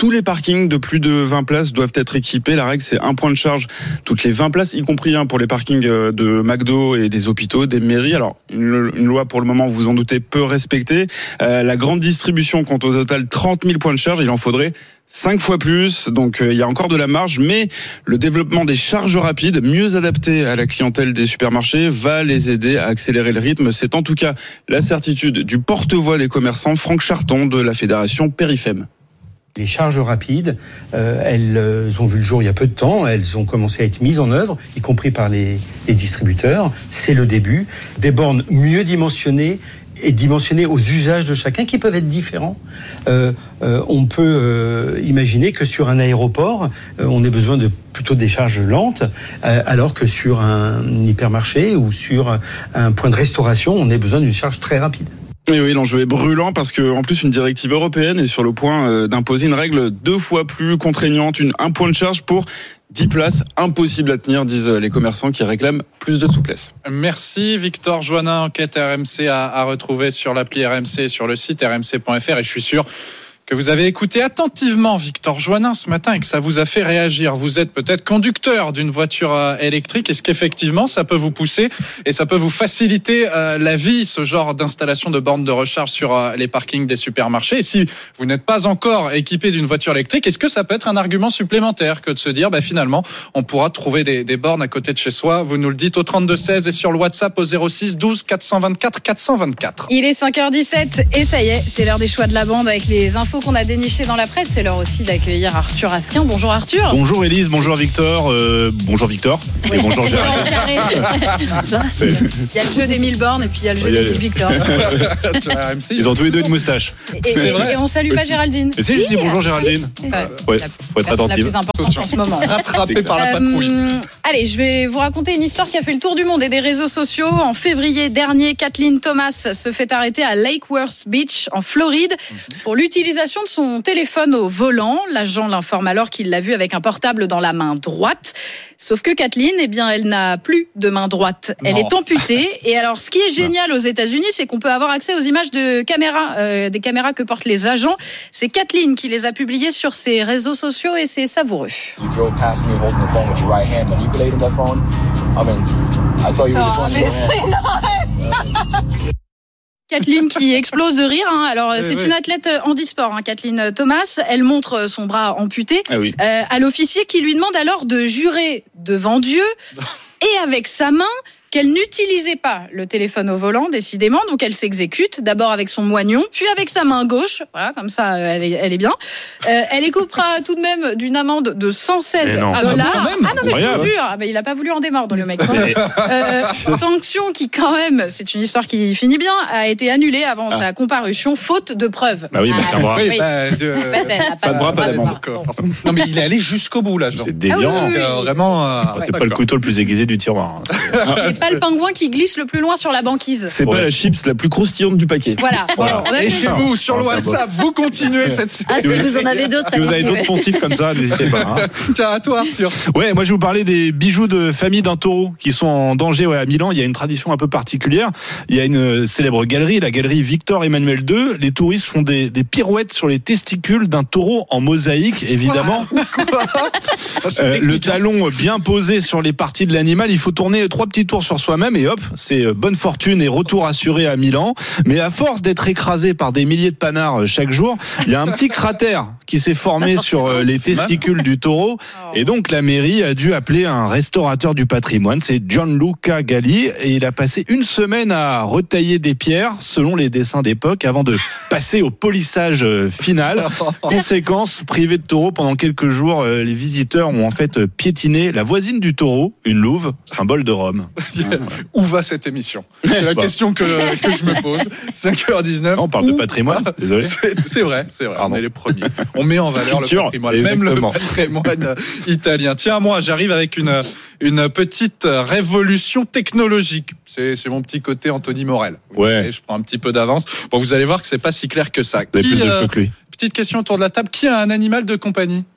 tous les parkings de plus de 20 places doivent être équipés. La règle, c'est un point de charge toutes les 20 places, y compris pour les parkings de McDo et des hôpitaux, des mairies. Alors, une loi, pour le moment, vous en doutez, peu respectée. La grande distribution compte au total 30 000 points de charge. Il en faudrait 5 fois plus, donc il y a encore de la marge, mais le développement des charges rapides, mieux adaptées à la clientèle des supermarchés, va les aider à accélérer le rythme. C'est en tout cas la certitude du porte-voix des commerçants, Franck Charton, de la fédération Périfem. Les charges rapides, elles ont vu le jour il y a peu de temps, elles ont commencé à être mises en œuvre, y compris par les distributeurs. C'est le début. Des bornes mieux dimensionnées et dimensionnées aux usages de chacun qui peuvent être différents. On peut imaginer que sur un aéroport, on ait besoin de plutôt des charges lentes, alors que sur un hypermarché ou sur un point de restauration, on ait besoin d'une charge très rapide. Et oui, l'enjeu est brûlant parce que, en plus, une directive européenne est sur le point d'imposer une règle 2 fois plus contraignante, un point de charge pour 10 places, impossible à tenir, disent les commerçants qui réclament plus de souplesse. Merci Victor Joannin, enquête RMC à retrouver sur l'appli RMC, sur le site rmc.fr, et je suis sûr que vous avez écouté attentivement Victor Joannin ce matin et que ça vous a fait réagir. Vous êtes peut-être conducteur d'une voiture électrique. Est-ce qu'effectivement ça peut vous pousser et ça peut vous faciliter la vie, ce genre d'installation de bornes de recharge sur les parkings des supermarchés? Et si vous n'êtes pas encore équipé d'une voiture électrique, est-ce que ça peut être un argument supplémentaire que de se dire finalement on pourra trouver des bornes à côté de chez soi? Vous nous le dites au 32-16 et sur le WhatsApp au 06 12 424 424. Il est 5h17 et ça y est, c'est l'heure des choix de la bande avec les infos qu'on a dénichées dans la presse. C'est l'heure aussi d'accueillir Arthur Asquin. Bonjour Arthur. Bonjour Élise, bonjour Victor. Bonjour Victor. Oui. Et bonjour Gérald. Il y a le jeu des 1000 bornes et puis il y a le jeu des 1000 Victor. Ils ont tous les deux une moustache. Et on salue pas Géraldine. Mais si, je dis bonjour Géraldine. Ouais, faut être attentive. La plus importante en ce moment. Rattrapé par la patrouille. Allez, je vais vous raconter une histoire qui a fait le tour du monde et des réseaux sociaux. En février dernier, Kathleen Thomas se fait arrêter à Lake Worth Beach, en Floride, pour l'utilisation de son téléphone au volant. L'agent l'informe alors qu'il l'a vue avec un portable dans la main droite. Sauf que Kathleen, elle n'a plus de main droite. Elle est amputée. Et alors, ce qui est génial aux États-Unis, c'est qu'on peut avoir accès aux images de caméras, des caméras que portent les agents. C'est Kathleen qui les a publiées sur ses réseaux sociaux et c'est savoureux. You drove past me holding the phone with your right hand, manipulating that phone. I mean, I saw you with the phone in your hand. Kathleen qui explose de rire. Alors, c'est une athlète handisport, Kathleen Thomas. Elle montre son bras amputé à l'officier qui lui demande alors de jurer devant Dieu et avec sa main qu'elle n'utilisait pas le téléphone au volant, décidément. Donc, elle s'exécute, d'abord avec son moignon, puis avec sa main gauche. Voilà, comme ça, elle est bien. Elle écopera tout de même d'une amende de $116. Ah non, mais je vous jure. Il n'a pas voulu en démordre, le mec. Sanction qui, quand même, c'est une histoire qui finit bien, a été annulée avant sa comparution, faute de preuves. Bah oui, pas de bras. Pas de bras, pas d'amende. Non, mais il est allé jusqu'au bout, là. C'est déviant. Vraiment. C'est pas le couteau le plus aiguisé du tiroir. Pas le pingouin qui glisse le plus loin sur la banquise. C'est pas la chips la plus croustillante du paquet. Voilà. Et chez vous, sur le WhatsApp, vous continuez cette série. Si vous en avez d'autres, si vous avez d'autres poncifs comme ça, n'hésitez pas. Tiens, à toi, Arthur. Ouais, moi je vais vous parler des bijoux de famille d'un taureau qui sont en danger à Milan. Il y a une tradition un peu particulière. Il y a une célèbre galerie, la galerie Victor Emmanuel II. Les touristes font des pirouettes sur les testicules d'un taureau en mosaïque, évidemment. Le talon bien posé sur les parties de l'animal. Il faut tourner 3 petits tours sur soi-même et hop, c'est bonne fortune et retour assuré à Milan. Mais à force d'être écrasé par des milliers de panards chaque jour, il y a un petit cratère qui s'est formé sur les testicules du taureau. Et donc la mairie a dû appeler un restaurateur du patrimoine, c'est Gianluca Galli, et il a passé une semaine à retailler des pierres selon les dessins d'époque avant de passer au polissage final. Conséquence, privé de taureau pendant quelques jours, les visiteurs ont en fait piétiné la voisine du taureau, une louve, symbole de Rome. Où va cette émission? C'est la question que je me pose. 5h19. On parle de patrimoine, désolé. C'est vrai. On est les premiers. On met en valeur le patrimoine, exactement. même le patrimoine italien. Tiens, moi, j'arrive avec une petite révolution technologique. C'est mon petit côté Anthony Morel. Ouais. Je prends un petit peu d'avance. Bon, vous allez voir que c'est pas si clair que ça. Plus de que lui. Petite question autour de la table. Qui a un animal de compagnie?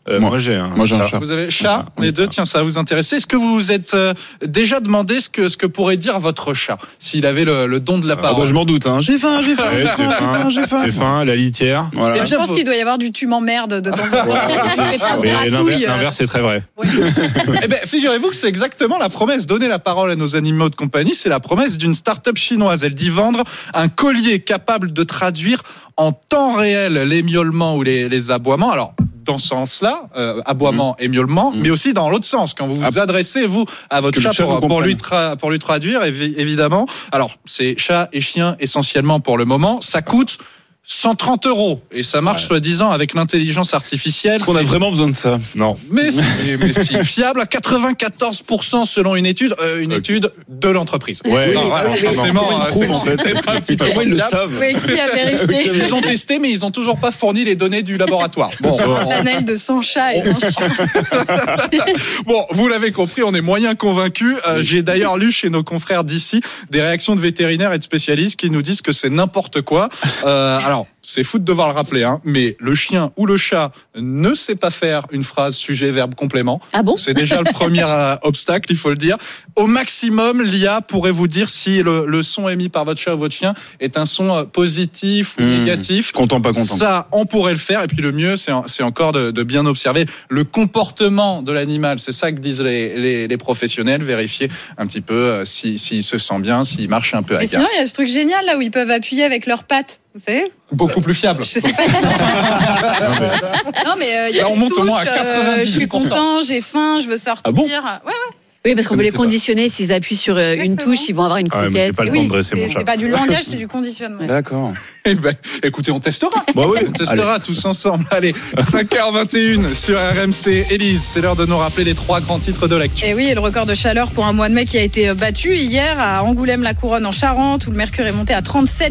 Moi j'ai un chat. Vous avez chat, les deux, tiens, ça va vous intéresser. Est-ce que vous vous êtes déjà demandé ce que pourrait dire votre chat s'il avait le don de la parole? Je m'en doute, hein. J'ai faim. J'ai faim, la litière. Voilà. Et je pense qu'il doit y avoir du tu m'emmerdes de temps en temps. Mais l'inverse, c'est très vrai. Eh ben, figurez-vous que c'est exactement la promesse. Donner la parole à nos animaux de compagnie, c'est la promesse d'une start-up chinoise. Elle dit vendre un collier capable de traduire en temps réel les miaulements ou les aboiements. Alors, dans ce sens-là, aboiement et miaulement, mais aussi dans l'autre sens, quand vous vous adressez, vous, à votre chat pour lui traduire, évidemment. Alors, c'est chat et chien essentiellement pour le moment. Ça coûte 130 €. Et ça marche, soi-disant, avec l'intelligence artificielle. Est-ce qu'on a vraiment besoin de ça? Non. Mais c'est fiable à 94% selon une étude de l'entreprise. Ouais. Forcément, comment ils le savent? Oui, qui a vérifié? Ils ont testé, mais ils n'ont toujours pas fourni les données du laboratoire. Un panel de 100 chats et 1 chien. Bon, vous l'avez compris, on est moyen convaincus. J'ai d'ailleurs lu chez nos confrères d'ici des réactions de vétérinaires et de spécialistes qui nous disent que c'est n'importe quoi. Alors, c'est fou de devoir le rappeler, hein, mais le chien ou le chat ne sait pas faire une phrase sujet, verbe, complément. Ah bon? C'est déjà le premier obstacle, il faut le dire. Au maximum, l'IA pourrait vous dire si le son émis par votre chat ou votre chien est un son positif ou négatif. Content, pas content. Ça, on pourrait le faire. Et puis le mieux, c'est encore de bien observer le comportement de l'animal. C'est ça que disent les professionnels. Vérifier un petit peu s'il se sent bien, s'il marche un peu à Mais gare. sinon, il y a ce truc génial là où ils peuvent appuyer avec leurs pattes. Vous savez? Beaucoup plus fiable. Je sais pas. Non, mais il y a là, on monte au moins à 98%. Je suis content, j'ai faim, je veux sortir. Ah bon? Ouais. Oui, parce qu'on peut les conditionner. S'ils appuient sur une touche, ils vont avoir une croquette. C'est pas du langage, c'est du conditionnement. D'accord. Eh ben, écoutez, on testera. Bah oui. On testera tous ensemble. Allez, 5h21 sur RMC. Élise, c'est l'heure de nous rappeler les 3 grands titres de l'actu. Et oui, le record de chaleur pour un mois de mai qui a été battu hier à Angoulême-la-Couronne en Charente, où le mercure est monté à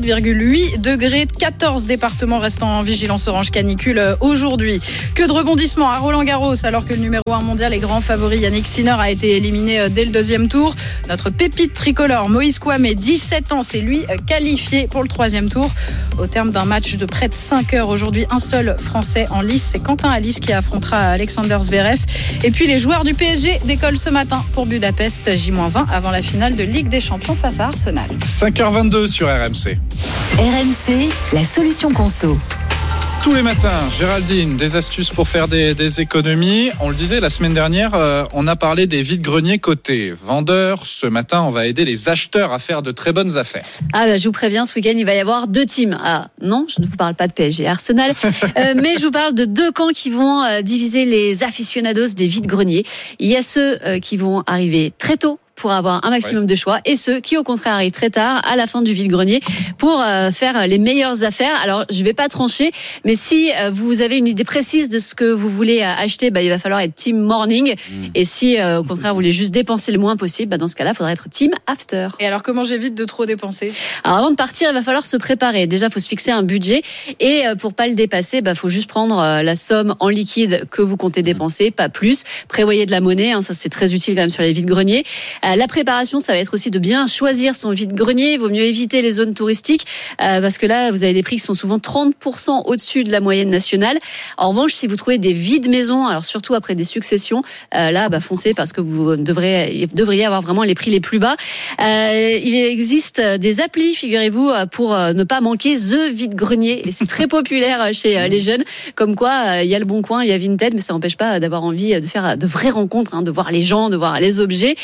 37,8 degrés. 14 départements restant en vigilance orange canicule aujourd'hui. Que de rebondissements à Roland-Garros, alors que le numéro 1 mondial et grand favori Yannick Sinner a été éliminé dès le deuxième tour. Notre pépite tricolore Moïse Kouamé, 17 ans, c'est lui qualifié pour le 3e tour. Au terme d'un match de près de 5 heures aujourd'hui, un seul Français en lice, c'est Quentin Alice qui affrontera Alexander Zverev. Et puis les joueurs du PSG décollent ce matin pour Budapest, J-1 avant la finale de Ligue des Champions face à Arsenal. 5h22 sur RMC. RMC, la solution conso. Tous les matins, Géraldine, des astuces pour faire des économies. On le disait la semaine dernière, on a parlé des vides-greniers côté vendeurs. Ce matin, on va aider les acheteurs à faire de très bonnes affaires. Ah bah, je vous préviens, ce week-end, il va y avoir 2 teams. Ah non, je ne vous parle pas de PSG Arsenal, mais je vous parle de 2 camps qui vont diviser les aficionados des vides-greniers. Il y a ceux qui vont arriver très tôt pour avoir un maximum de choix, et ceux qui au contraire arrivent très tard à la fin du vide-grenier pour faire les meilleures affaires. Alors je vais pas trancher, mais si vous avez une idée précise de ce que vous voulez acheter, il va falloir être team morning, et si au contraire vous voulez juste dépenser le moins possible, dans ce cas-là il faudra être team after. Et alors comment j'évite de trop dépenser? Alors avant de partir, il va falloir se préparer. Déjà, il faut se fixer un budget, et pour pas le dépasser, faut juste prendre la somme en liquide que vous comptez dépenser, pas plus. Prévoyez de la monnaie, ça c'est très utile quand même sur les vides-greniers. La préparation, ça va être aussi de bien choisir son vide-grenier. Il vaut mieux éviter les zones touristiques parce que là, vous avez des prix qui sont souvent 30% au-dessus de la moyenne nationale. En revanche, si vous trouvez des vides maisons, alors surtout après des successions, là, foncez parce que vous devriez avoir vraiment les prix les plus bas. Il existe des applis, figurez-vous, pour ne pas manquer The Vide-grenier. Et c'est très populaire chez les jeunes. Comme quoi, il y a le Bon Coin, il y a Vinted, mais ça n'empêche pas d'avoir envie de faire de vraies rencontres, de voir les gens, de voir les objets.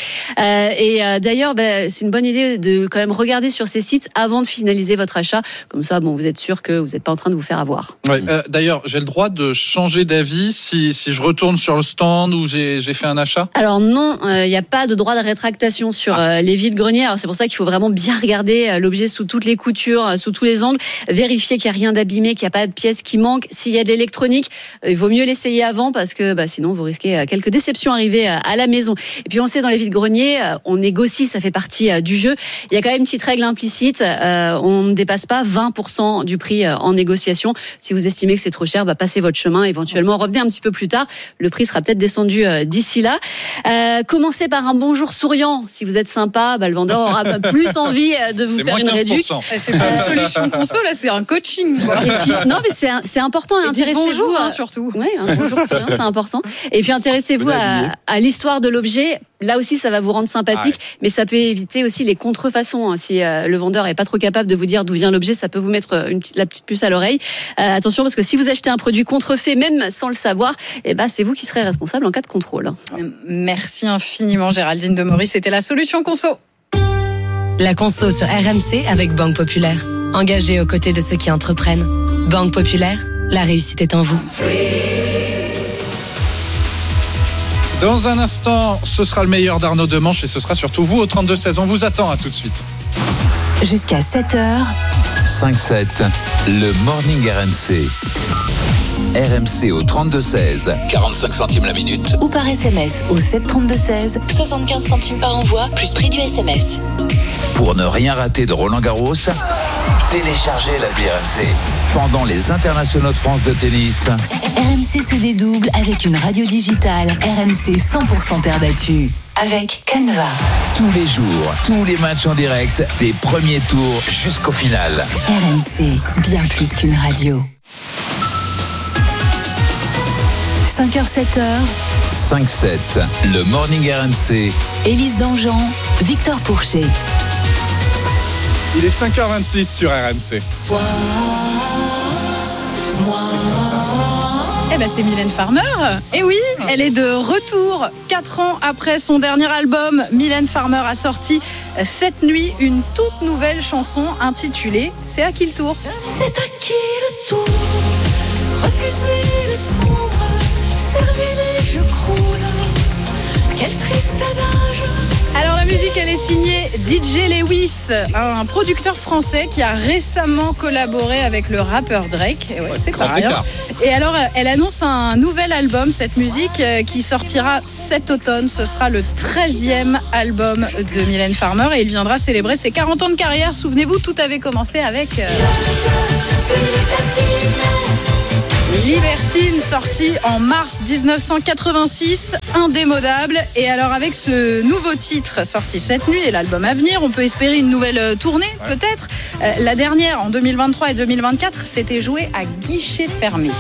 Et d'ailleurs, c'est une bonne idée de quand même regarder sur ces sites avant de finaliser votre achat. Comme ça, vous êtes sûr que vous n'êtes pas en train de vous faire avoir. Ouais, d'ailleurs, j'ai le droit de changer d'avis si je retourne sur le stand où j'ai fait un achat? Alors non, il n'y a pas de droit de rétractation sur les vides-greniers. Alors c'est pour ça qu'il faut vraiment bien regarder l'objet sous toutes les coutures, sous tous les angles, vérifier qu'il n'y a rien d'abîmé, qu'il n'y a pas de pièces qui manquent. S'il y a de l'électronique, il vaut mieux l'essayer avant parce que sinon vous risquez quelques déceptions arrivées à la maison. Et puis on sait dans les vides-greniers, on négocie, ça fait partie du jeu. Il y a quand même une petite règle implicite, on ne dépasse pas 20% du prix en négociation. Si vous estimez que c'est trop cher, passez votre chemin, éventuellement revenez un petit peu plus tard. Le prix sera peut-être descendu d'ici là. Commencez par un bonjour souriant. Si vous êtes sympa, le vendeur aura plus envie de vous faire une réduction. C'est pas une solution conso, là, c'est un coaching. Quoi. Et puis, non, mais c'est important. Intéressez-vous. Bonjour, surtout. Oui, un bonjour souriant, c'est important. Et puis, intéressez-vous à l'histoire de l'objet. Là aussi, ça va vous rendre sympathique, mais ça peut éviter aussi les contrefaçons. Si le vendeur est pas trop capable de vous dire d'où vient l'objet, ça peut vous mettre la petite puce à l'oreille. Attention, parce que si vous achetez un produit contrefait, même sans le savoir, c'est vous qui serez responsable en cas de contrôle. Merci infiniment, Géraldine de Maurice. C'était la solution conso. La conso sur RMC avec Banque Populaire. Engagée aux côtés de ceux qui entreprennent. Banque Populaire, la réussite est en vous. Dans un instant, ce sera le meilleur d'Arnaud Demanche et ce sera surtout vous au 32-16. On vous attend, à tout de suite. Jusqu'à 7h. 5-7, le Morning RMC. RMC au 32-16, 45 centimes la minute. Ou par SMS au 732-16, 75 centimes par envoi, plus prix du SMS. Pour ne rien rater de Roland Garros, téléchargez l'appli RMC. Pendant les internationaux de France de tennis, RMC se dédouble avec une radio digitale RMC 100% terre battue. Avec Canva. Tous les jours, tous les matchs en direct, des premiers tours jusqu'au final. RMC, bien plus qu'une radio. 5h, 7h. 5-7, le Morning RMC. Élise Dangean, Victor Pourchet. Il est 5h26 sur RMC. C'est Mylène Farmer. Et oui, elle est de retour. 4 ans après son dernier album, Mylène Farmer a sorti cette nuit une toute nouvelle chanson intitulée « C'est à qui le tour ?» C'est à qui le tour? Refuser le sombre, servir je croule. Quel triste adage. Alors la musique, elle est signée DJ Lewis, un producteur français qui a récemment collaboré avec le rappeur Drake. Et c'est pas rien. Et alors, elle annonce un nouvel album, cette musique, qui sortira cet automne. Ce sera le 13e album de Mylène Farmer et il viendra célébrer ses 40 ans de carrière. Souvenez-vous, tout avait commencé avec... Libertine, sorti en mars 1986, indémodable. Et alors avec ce nouveau titre sorti cette nuit et l'album à venir, on peut espérer une nouvelle tournée peut-être. La dernière en 2023 et 2024, c'était joué à guichet fermé.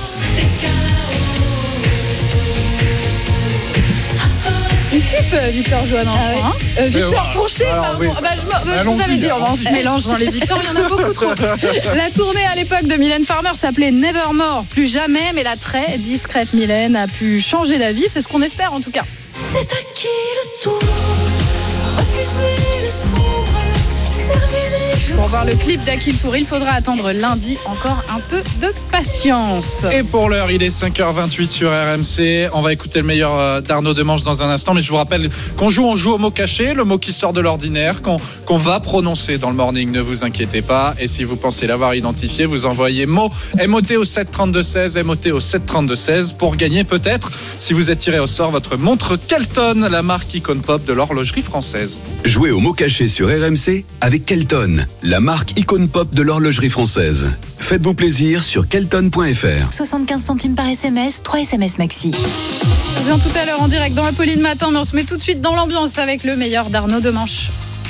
Il kiffe Victor Joannin, Victor Pourchet, pardon. Oui. Je vous avais dit, on se mélange dans les Victor, il y en a beaucoup trop. La tournée à l'époque de Mylène Farmer s'appelait Nevermore, plus jamais, mais la très discrète Mylène a pu changer d'avis, c'est ce qu'on espère en tout cas. C'est à qui le tour? Refuser le sombre. Pour voir le clip d'Akil Tour, il faudra attendre lundi. Encore un peu de patience. Et pour l'heure, il est 5h28 sur RMC. On va écouter le meilleur d'Arnaud Demanche dans un instant. Mais je vous rappelle qu'on joue au mot caché, le mot qui sort de l'ordinaire, qu'on va prononcer dans le morning. Ne vous inquiétez pas. Et si vous pensez l'avoir identifié, vous envoyez MOT au 732-16, MOT au 732-16 pour gagner peut-être, si vous êtes tiré au sort, votre montre Kelton, la marque icône pop de l'horlogerie française. Jouez au mot caché sur RMC avec Kelton, la marque icône pop de l'horlogerie française. Faites-vous plaisir sur kelton.fr. 75 centimes par SMS, 3 SMS maxi. On vient tout à l'heure en direct dans Apolline Matin, mais on se met tout de suite dans l'ambiance avec le meilleur d'Arnaud Demanche.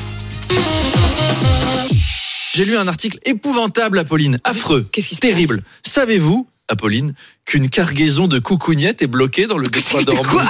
J'ai lu un article épouvantable, Apolline, affreux, terrible. Savez-vous, Apolline, qu'une cargaison de coucougnettes est bloquée dans le détroit d'Ormuz?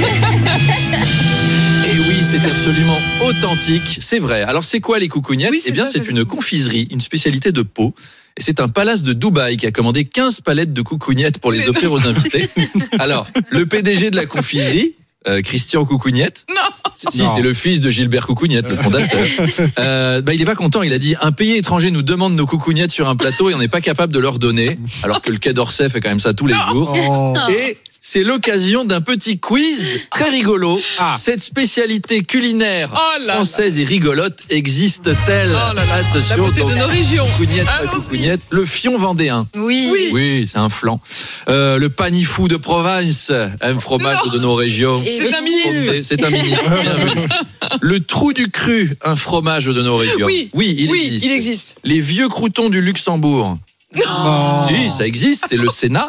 Et oui, c'est absolument authentique, c'est vrai. Alors c'est quoi les coucougnettes? C'est une confiserie, une spécialité de Pau. Et c'est un palace de Dubaï qui a commandé 15 palettes de coucougnettes pour les offrir aux invités. Alors, le PDG de la confiserie, Christian Coucougnette. C'est le fils de Gilbert Coucougnette, le fondateur. Il est pas content. Il a dit: un pays étranger nous demande nos coucougnettes sur un plateau et on n'est pas capable de leur donner, alors que le Quai d'Orsay fait quand même ça tous les jours. Et c'est l'occasion d'un petit quiz très rigolo. Cette spécialité culinaire française et rigolote existe-t-elle? Attention, la beauté de nos régions. Coucougnette, le fion vendéen. Oui, c'est un flan. Le panifou de Provence, un fromage de nos régions. C'est un mini. C'est un mini. Le trou du cru, un fromage de nos régions. Oui, il existe. Les vieux croûtons du Luxembourg. Si, ça existe, c'est le Sénat.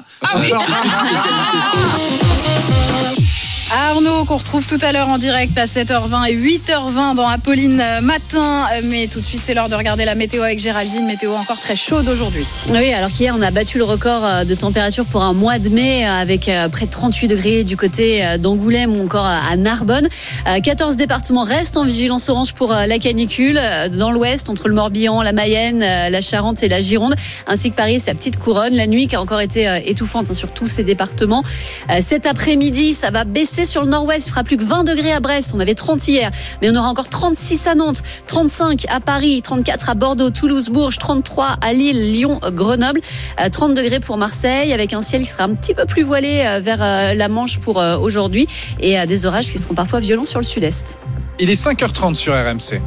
Arnaud, qu'on retrouve tout à l'heure en direct à 7h20 et 8h20 dans Apolline Matin. Mais tout de suite, c'est l'heure de regarder la météo avec Géraldine. Météo encore très chaude aujourd'hui. Oui, alors qu'hier, on a battu le record de température pour un mois de mai avec près de 38 degrés du côté d'Angoulême ou encore à Narbonne. 14 départements restent en vigilance orange pour la canicule. Dans l'ouest, entre le Morbihan, la Mayenne, la Charente et la Gironde, ainsi que Paris et sa petite couronne. La nuit qui a encore été étouffante sur tous ces départements. Cet après-midi, ça va baisser sur le nord-ouest. Il fera plus que 20 degrés à Brest. On avait 30 hier, mais on aura encore 36 à Nantes, 35 à Paris, 34 à Bordeaux, Toulouse, Bourges, 33 à Lille, Lyon, Grenoble, 30 degrés pour Marseille, avec un ciel qui sera un petit peu plus voilé vers la Manche pour aujourd'hui et des orages qui seront parfois violents sur le sud-est. Il est 5h30 sur RMC.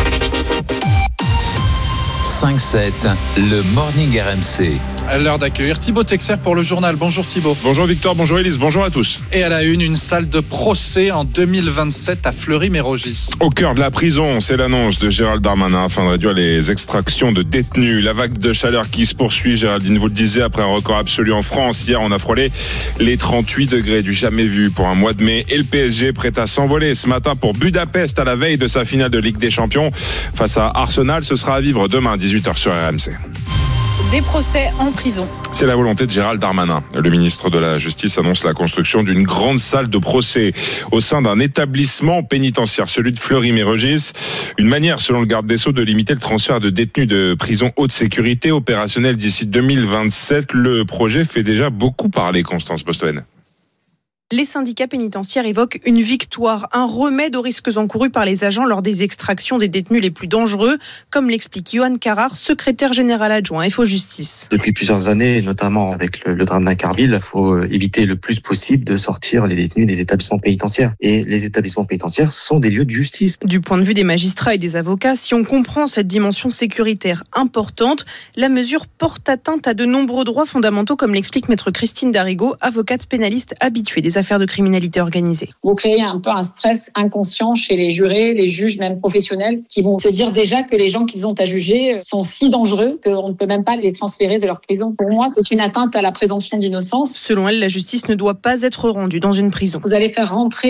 5-7, le Morning RMC. À l'heure d'accueillir Thibaut Texer pour le journal. Bonjour Thibaut. Bonjour Victor, bonjour Élise, bonjour à tous. Et à la une salle de procès en 2027 à Fleury-Mérogis. Au cœur de la prison, c'est l'annonce de Gérald Darmanin afin de réduire les extractions de détenus. La vague de chaleur qui se poursuit, Géraldine vous le disait, après un record absolu en France. Hier, on a frôlé les 38 degrés du jamais vu pour un mois de mai. Et le PSG prêt à s'envoler ce matin pour Budapest à la veille de sa finale de Ligue des Champions. Face à Arsenal, ce sera à vivre demain 18h sur RMC. Des procès en prison. C'est la volonté de Gérald Darmanin. Le ministre de la Justice annonce la construction d'une grande salle de procès au sein d'un établissement pénitentiaire, celui de Fleury-Mérogis. Une manière, selon le garde des Sceaux, de limiter le transfert de détenus de prison haute sécurité opérationnel d'ici 2027. Le projet fait déjà beaucoup parler, Constance Bostoen. Les syndicats pénitentiaires évoquent une victoire, un remède aux risques encourus par les agents lors des extractions des détenus les plus dangereux, comme l'explique Johan Carrard, secrétaire général adjoint FO Justice. Depuis plusieurs années, notamment avec le drame d'Incarville, il faut éviter le plus possible de sortir les détenus des établissements pénitentiaires. Et les établissements pénitentiaires sont des lieux de justice. Du point de vue des magistrats et des avocats, si on comprend cette dimension sécuritaire importante, la mesure porte atteinte à de nombreux droits fondamentaux, comme l'explique maître Christine Darigo, avocate pénaliste habituée des affaires de criminalité organisée. Vous créez un peu un stress inconscient chez les jurés, les juges, même professionnels, qui vont se dire déjà que les gens qu'ils ont à juger sont si dangereux qu'on ne peut même pas les transférer de leur prison. Pour moi, c'est une atteinte à la présomption d'innocence. Selon elle, la justice ne doit pas être rendue dans une prison. Vous allez faire rentrer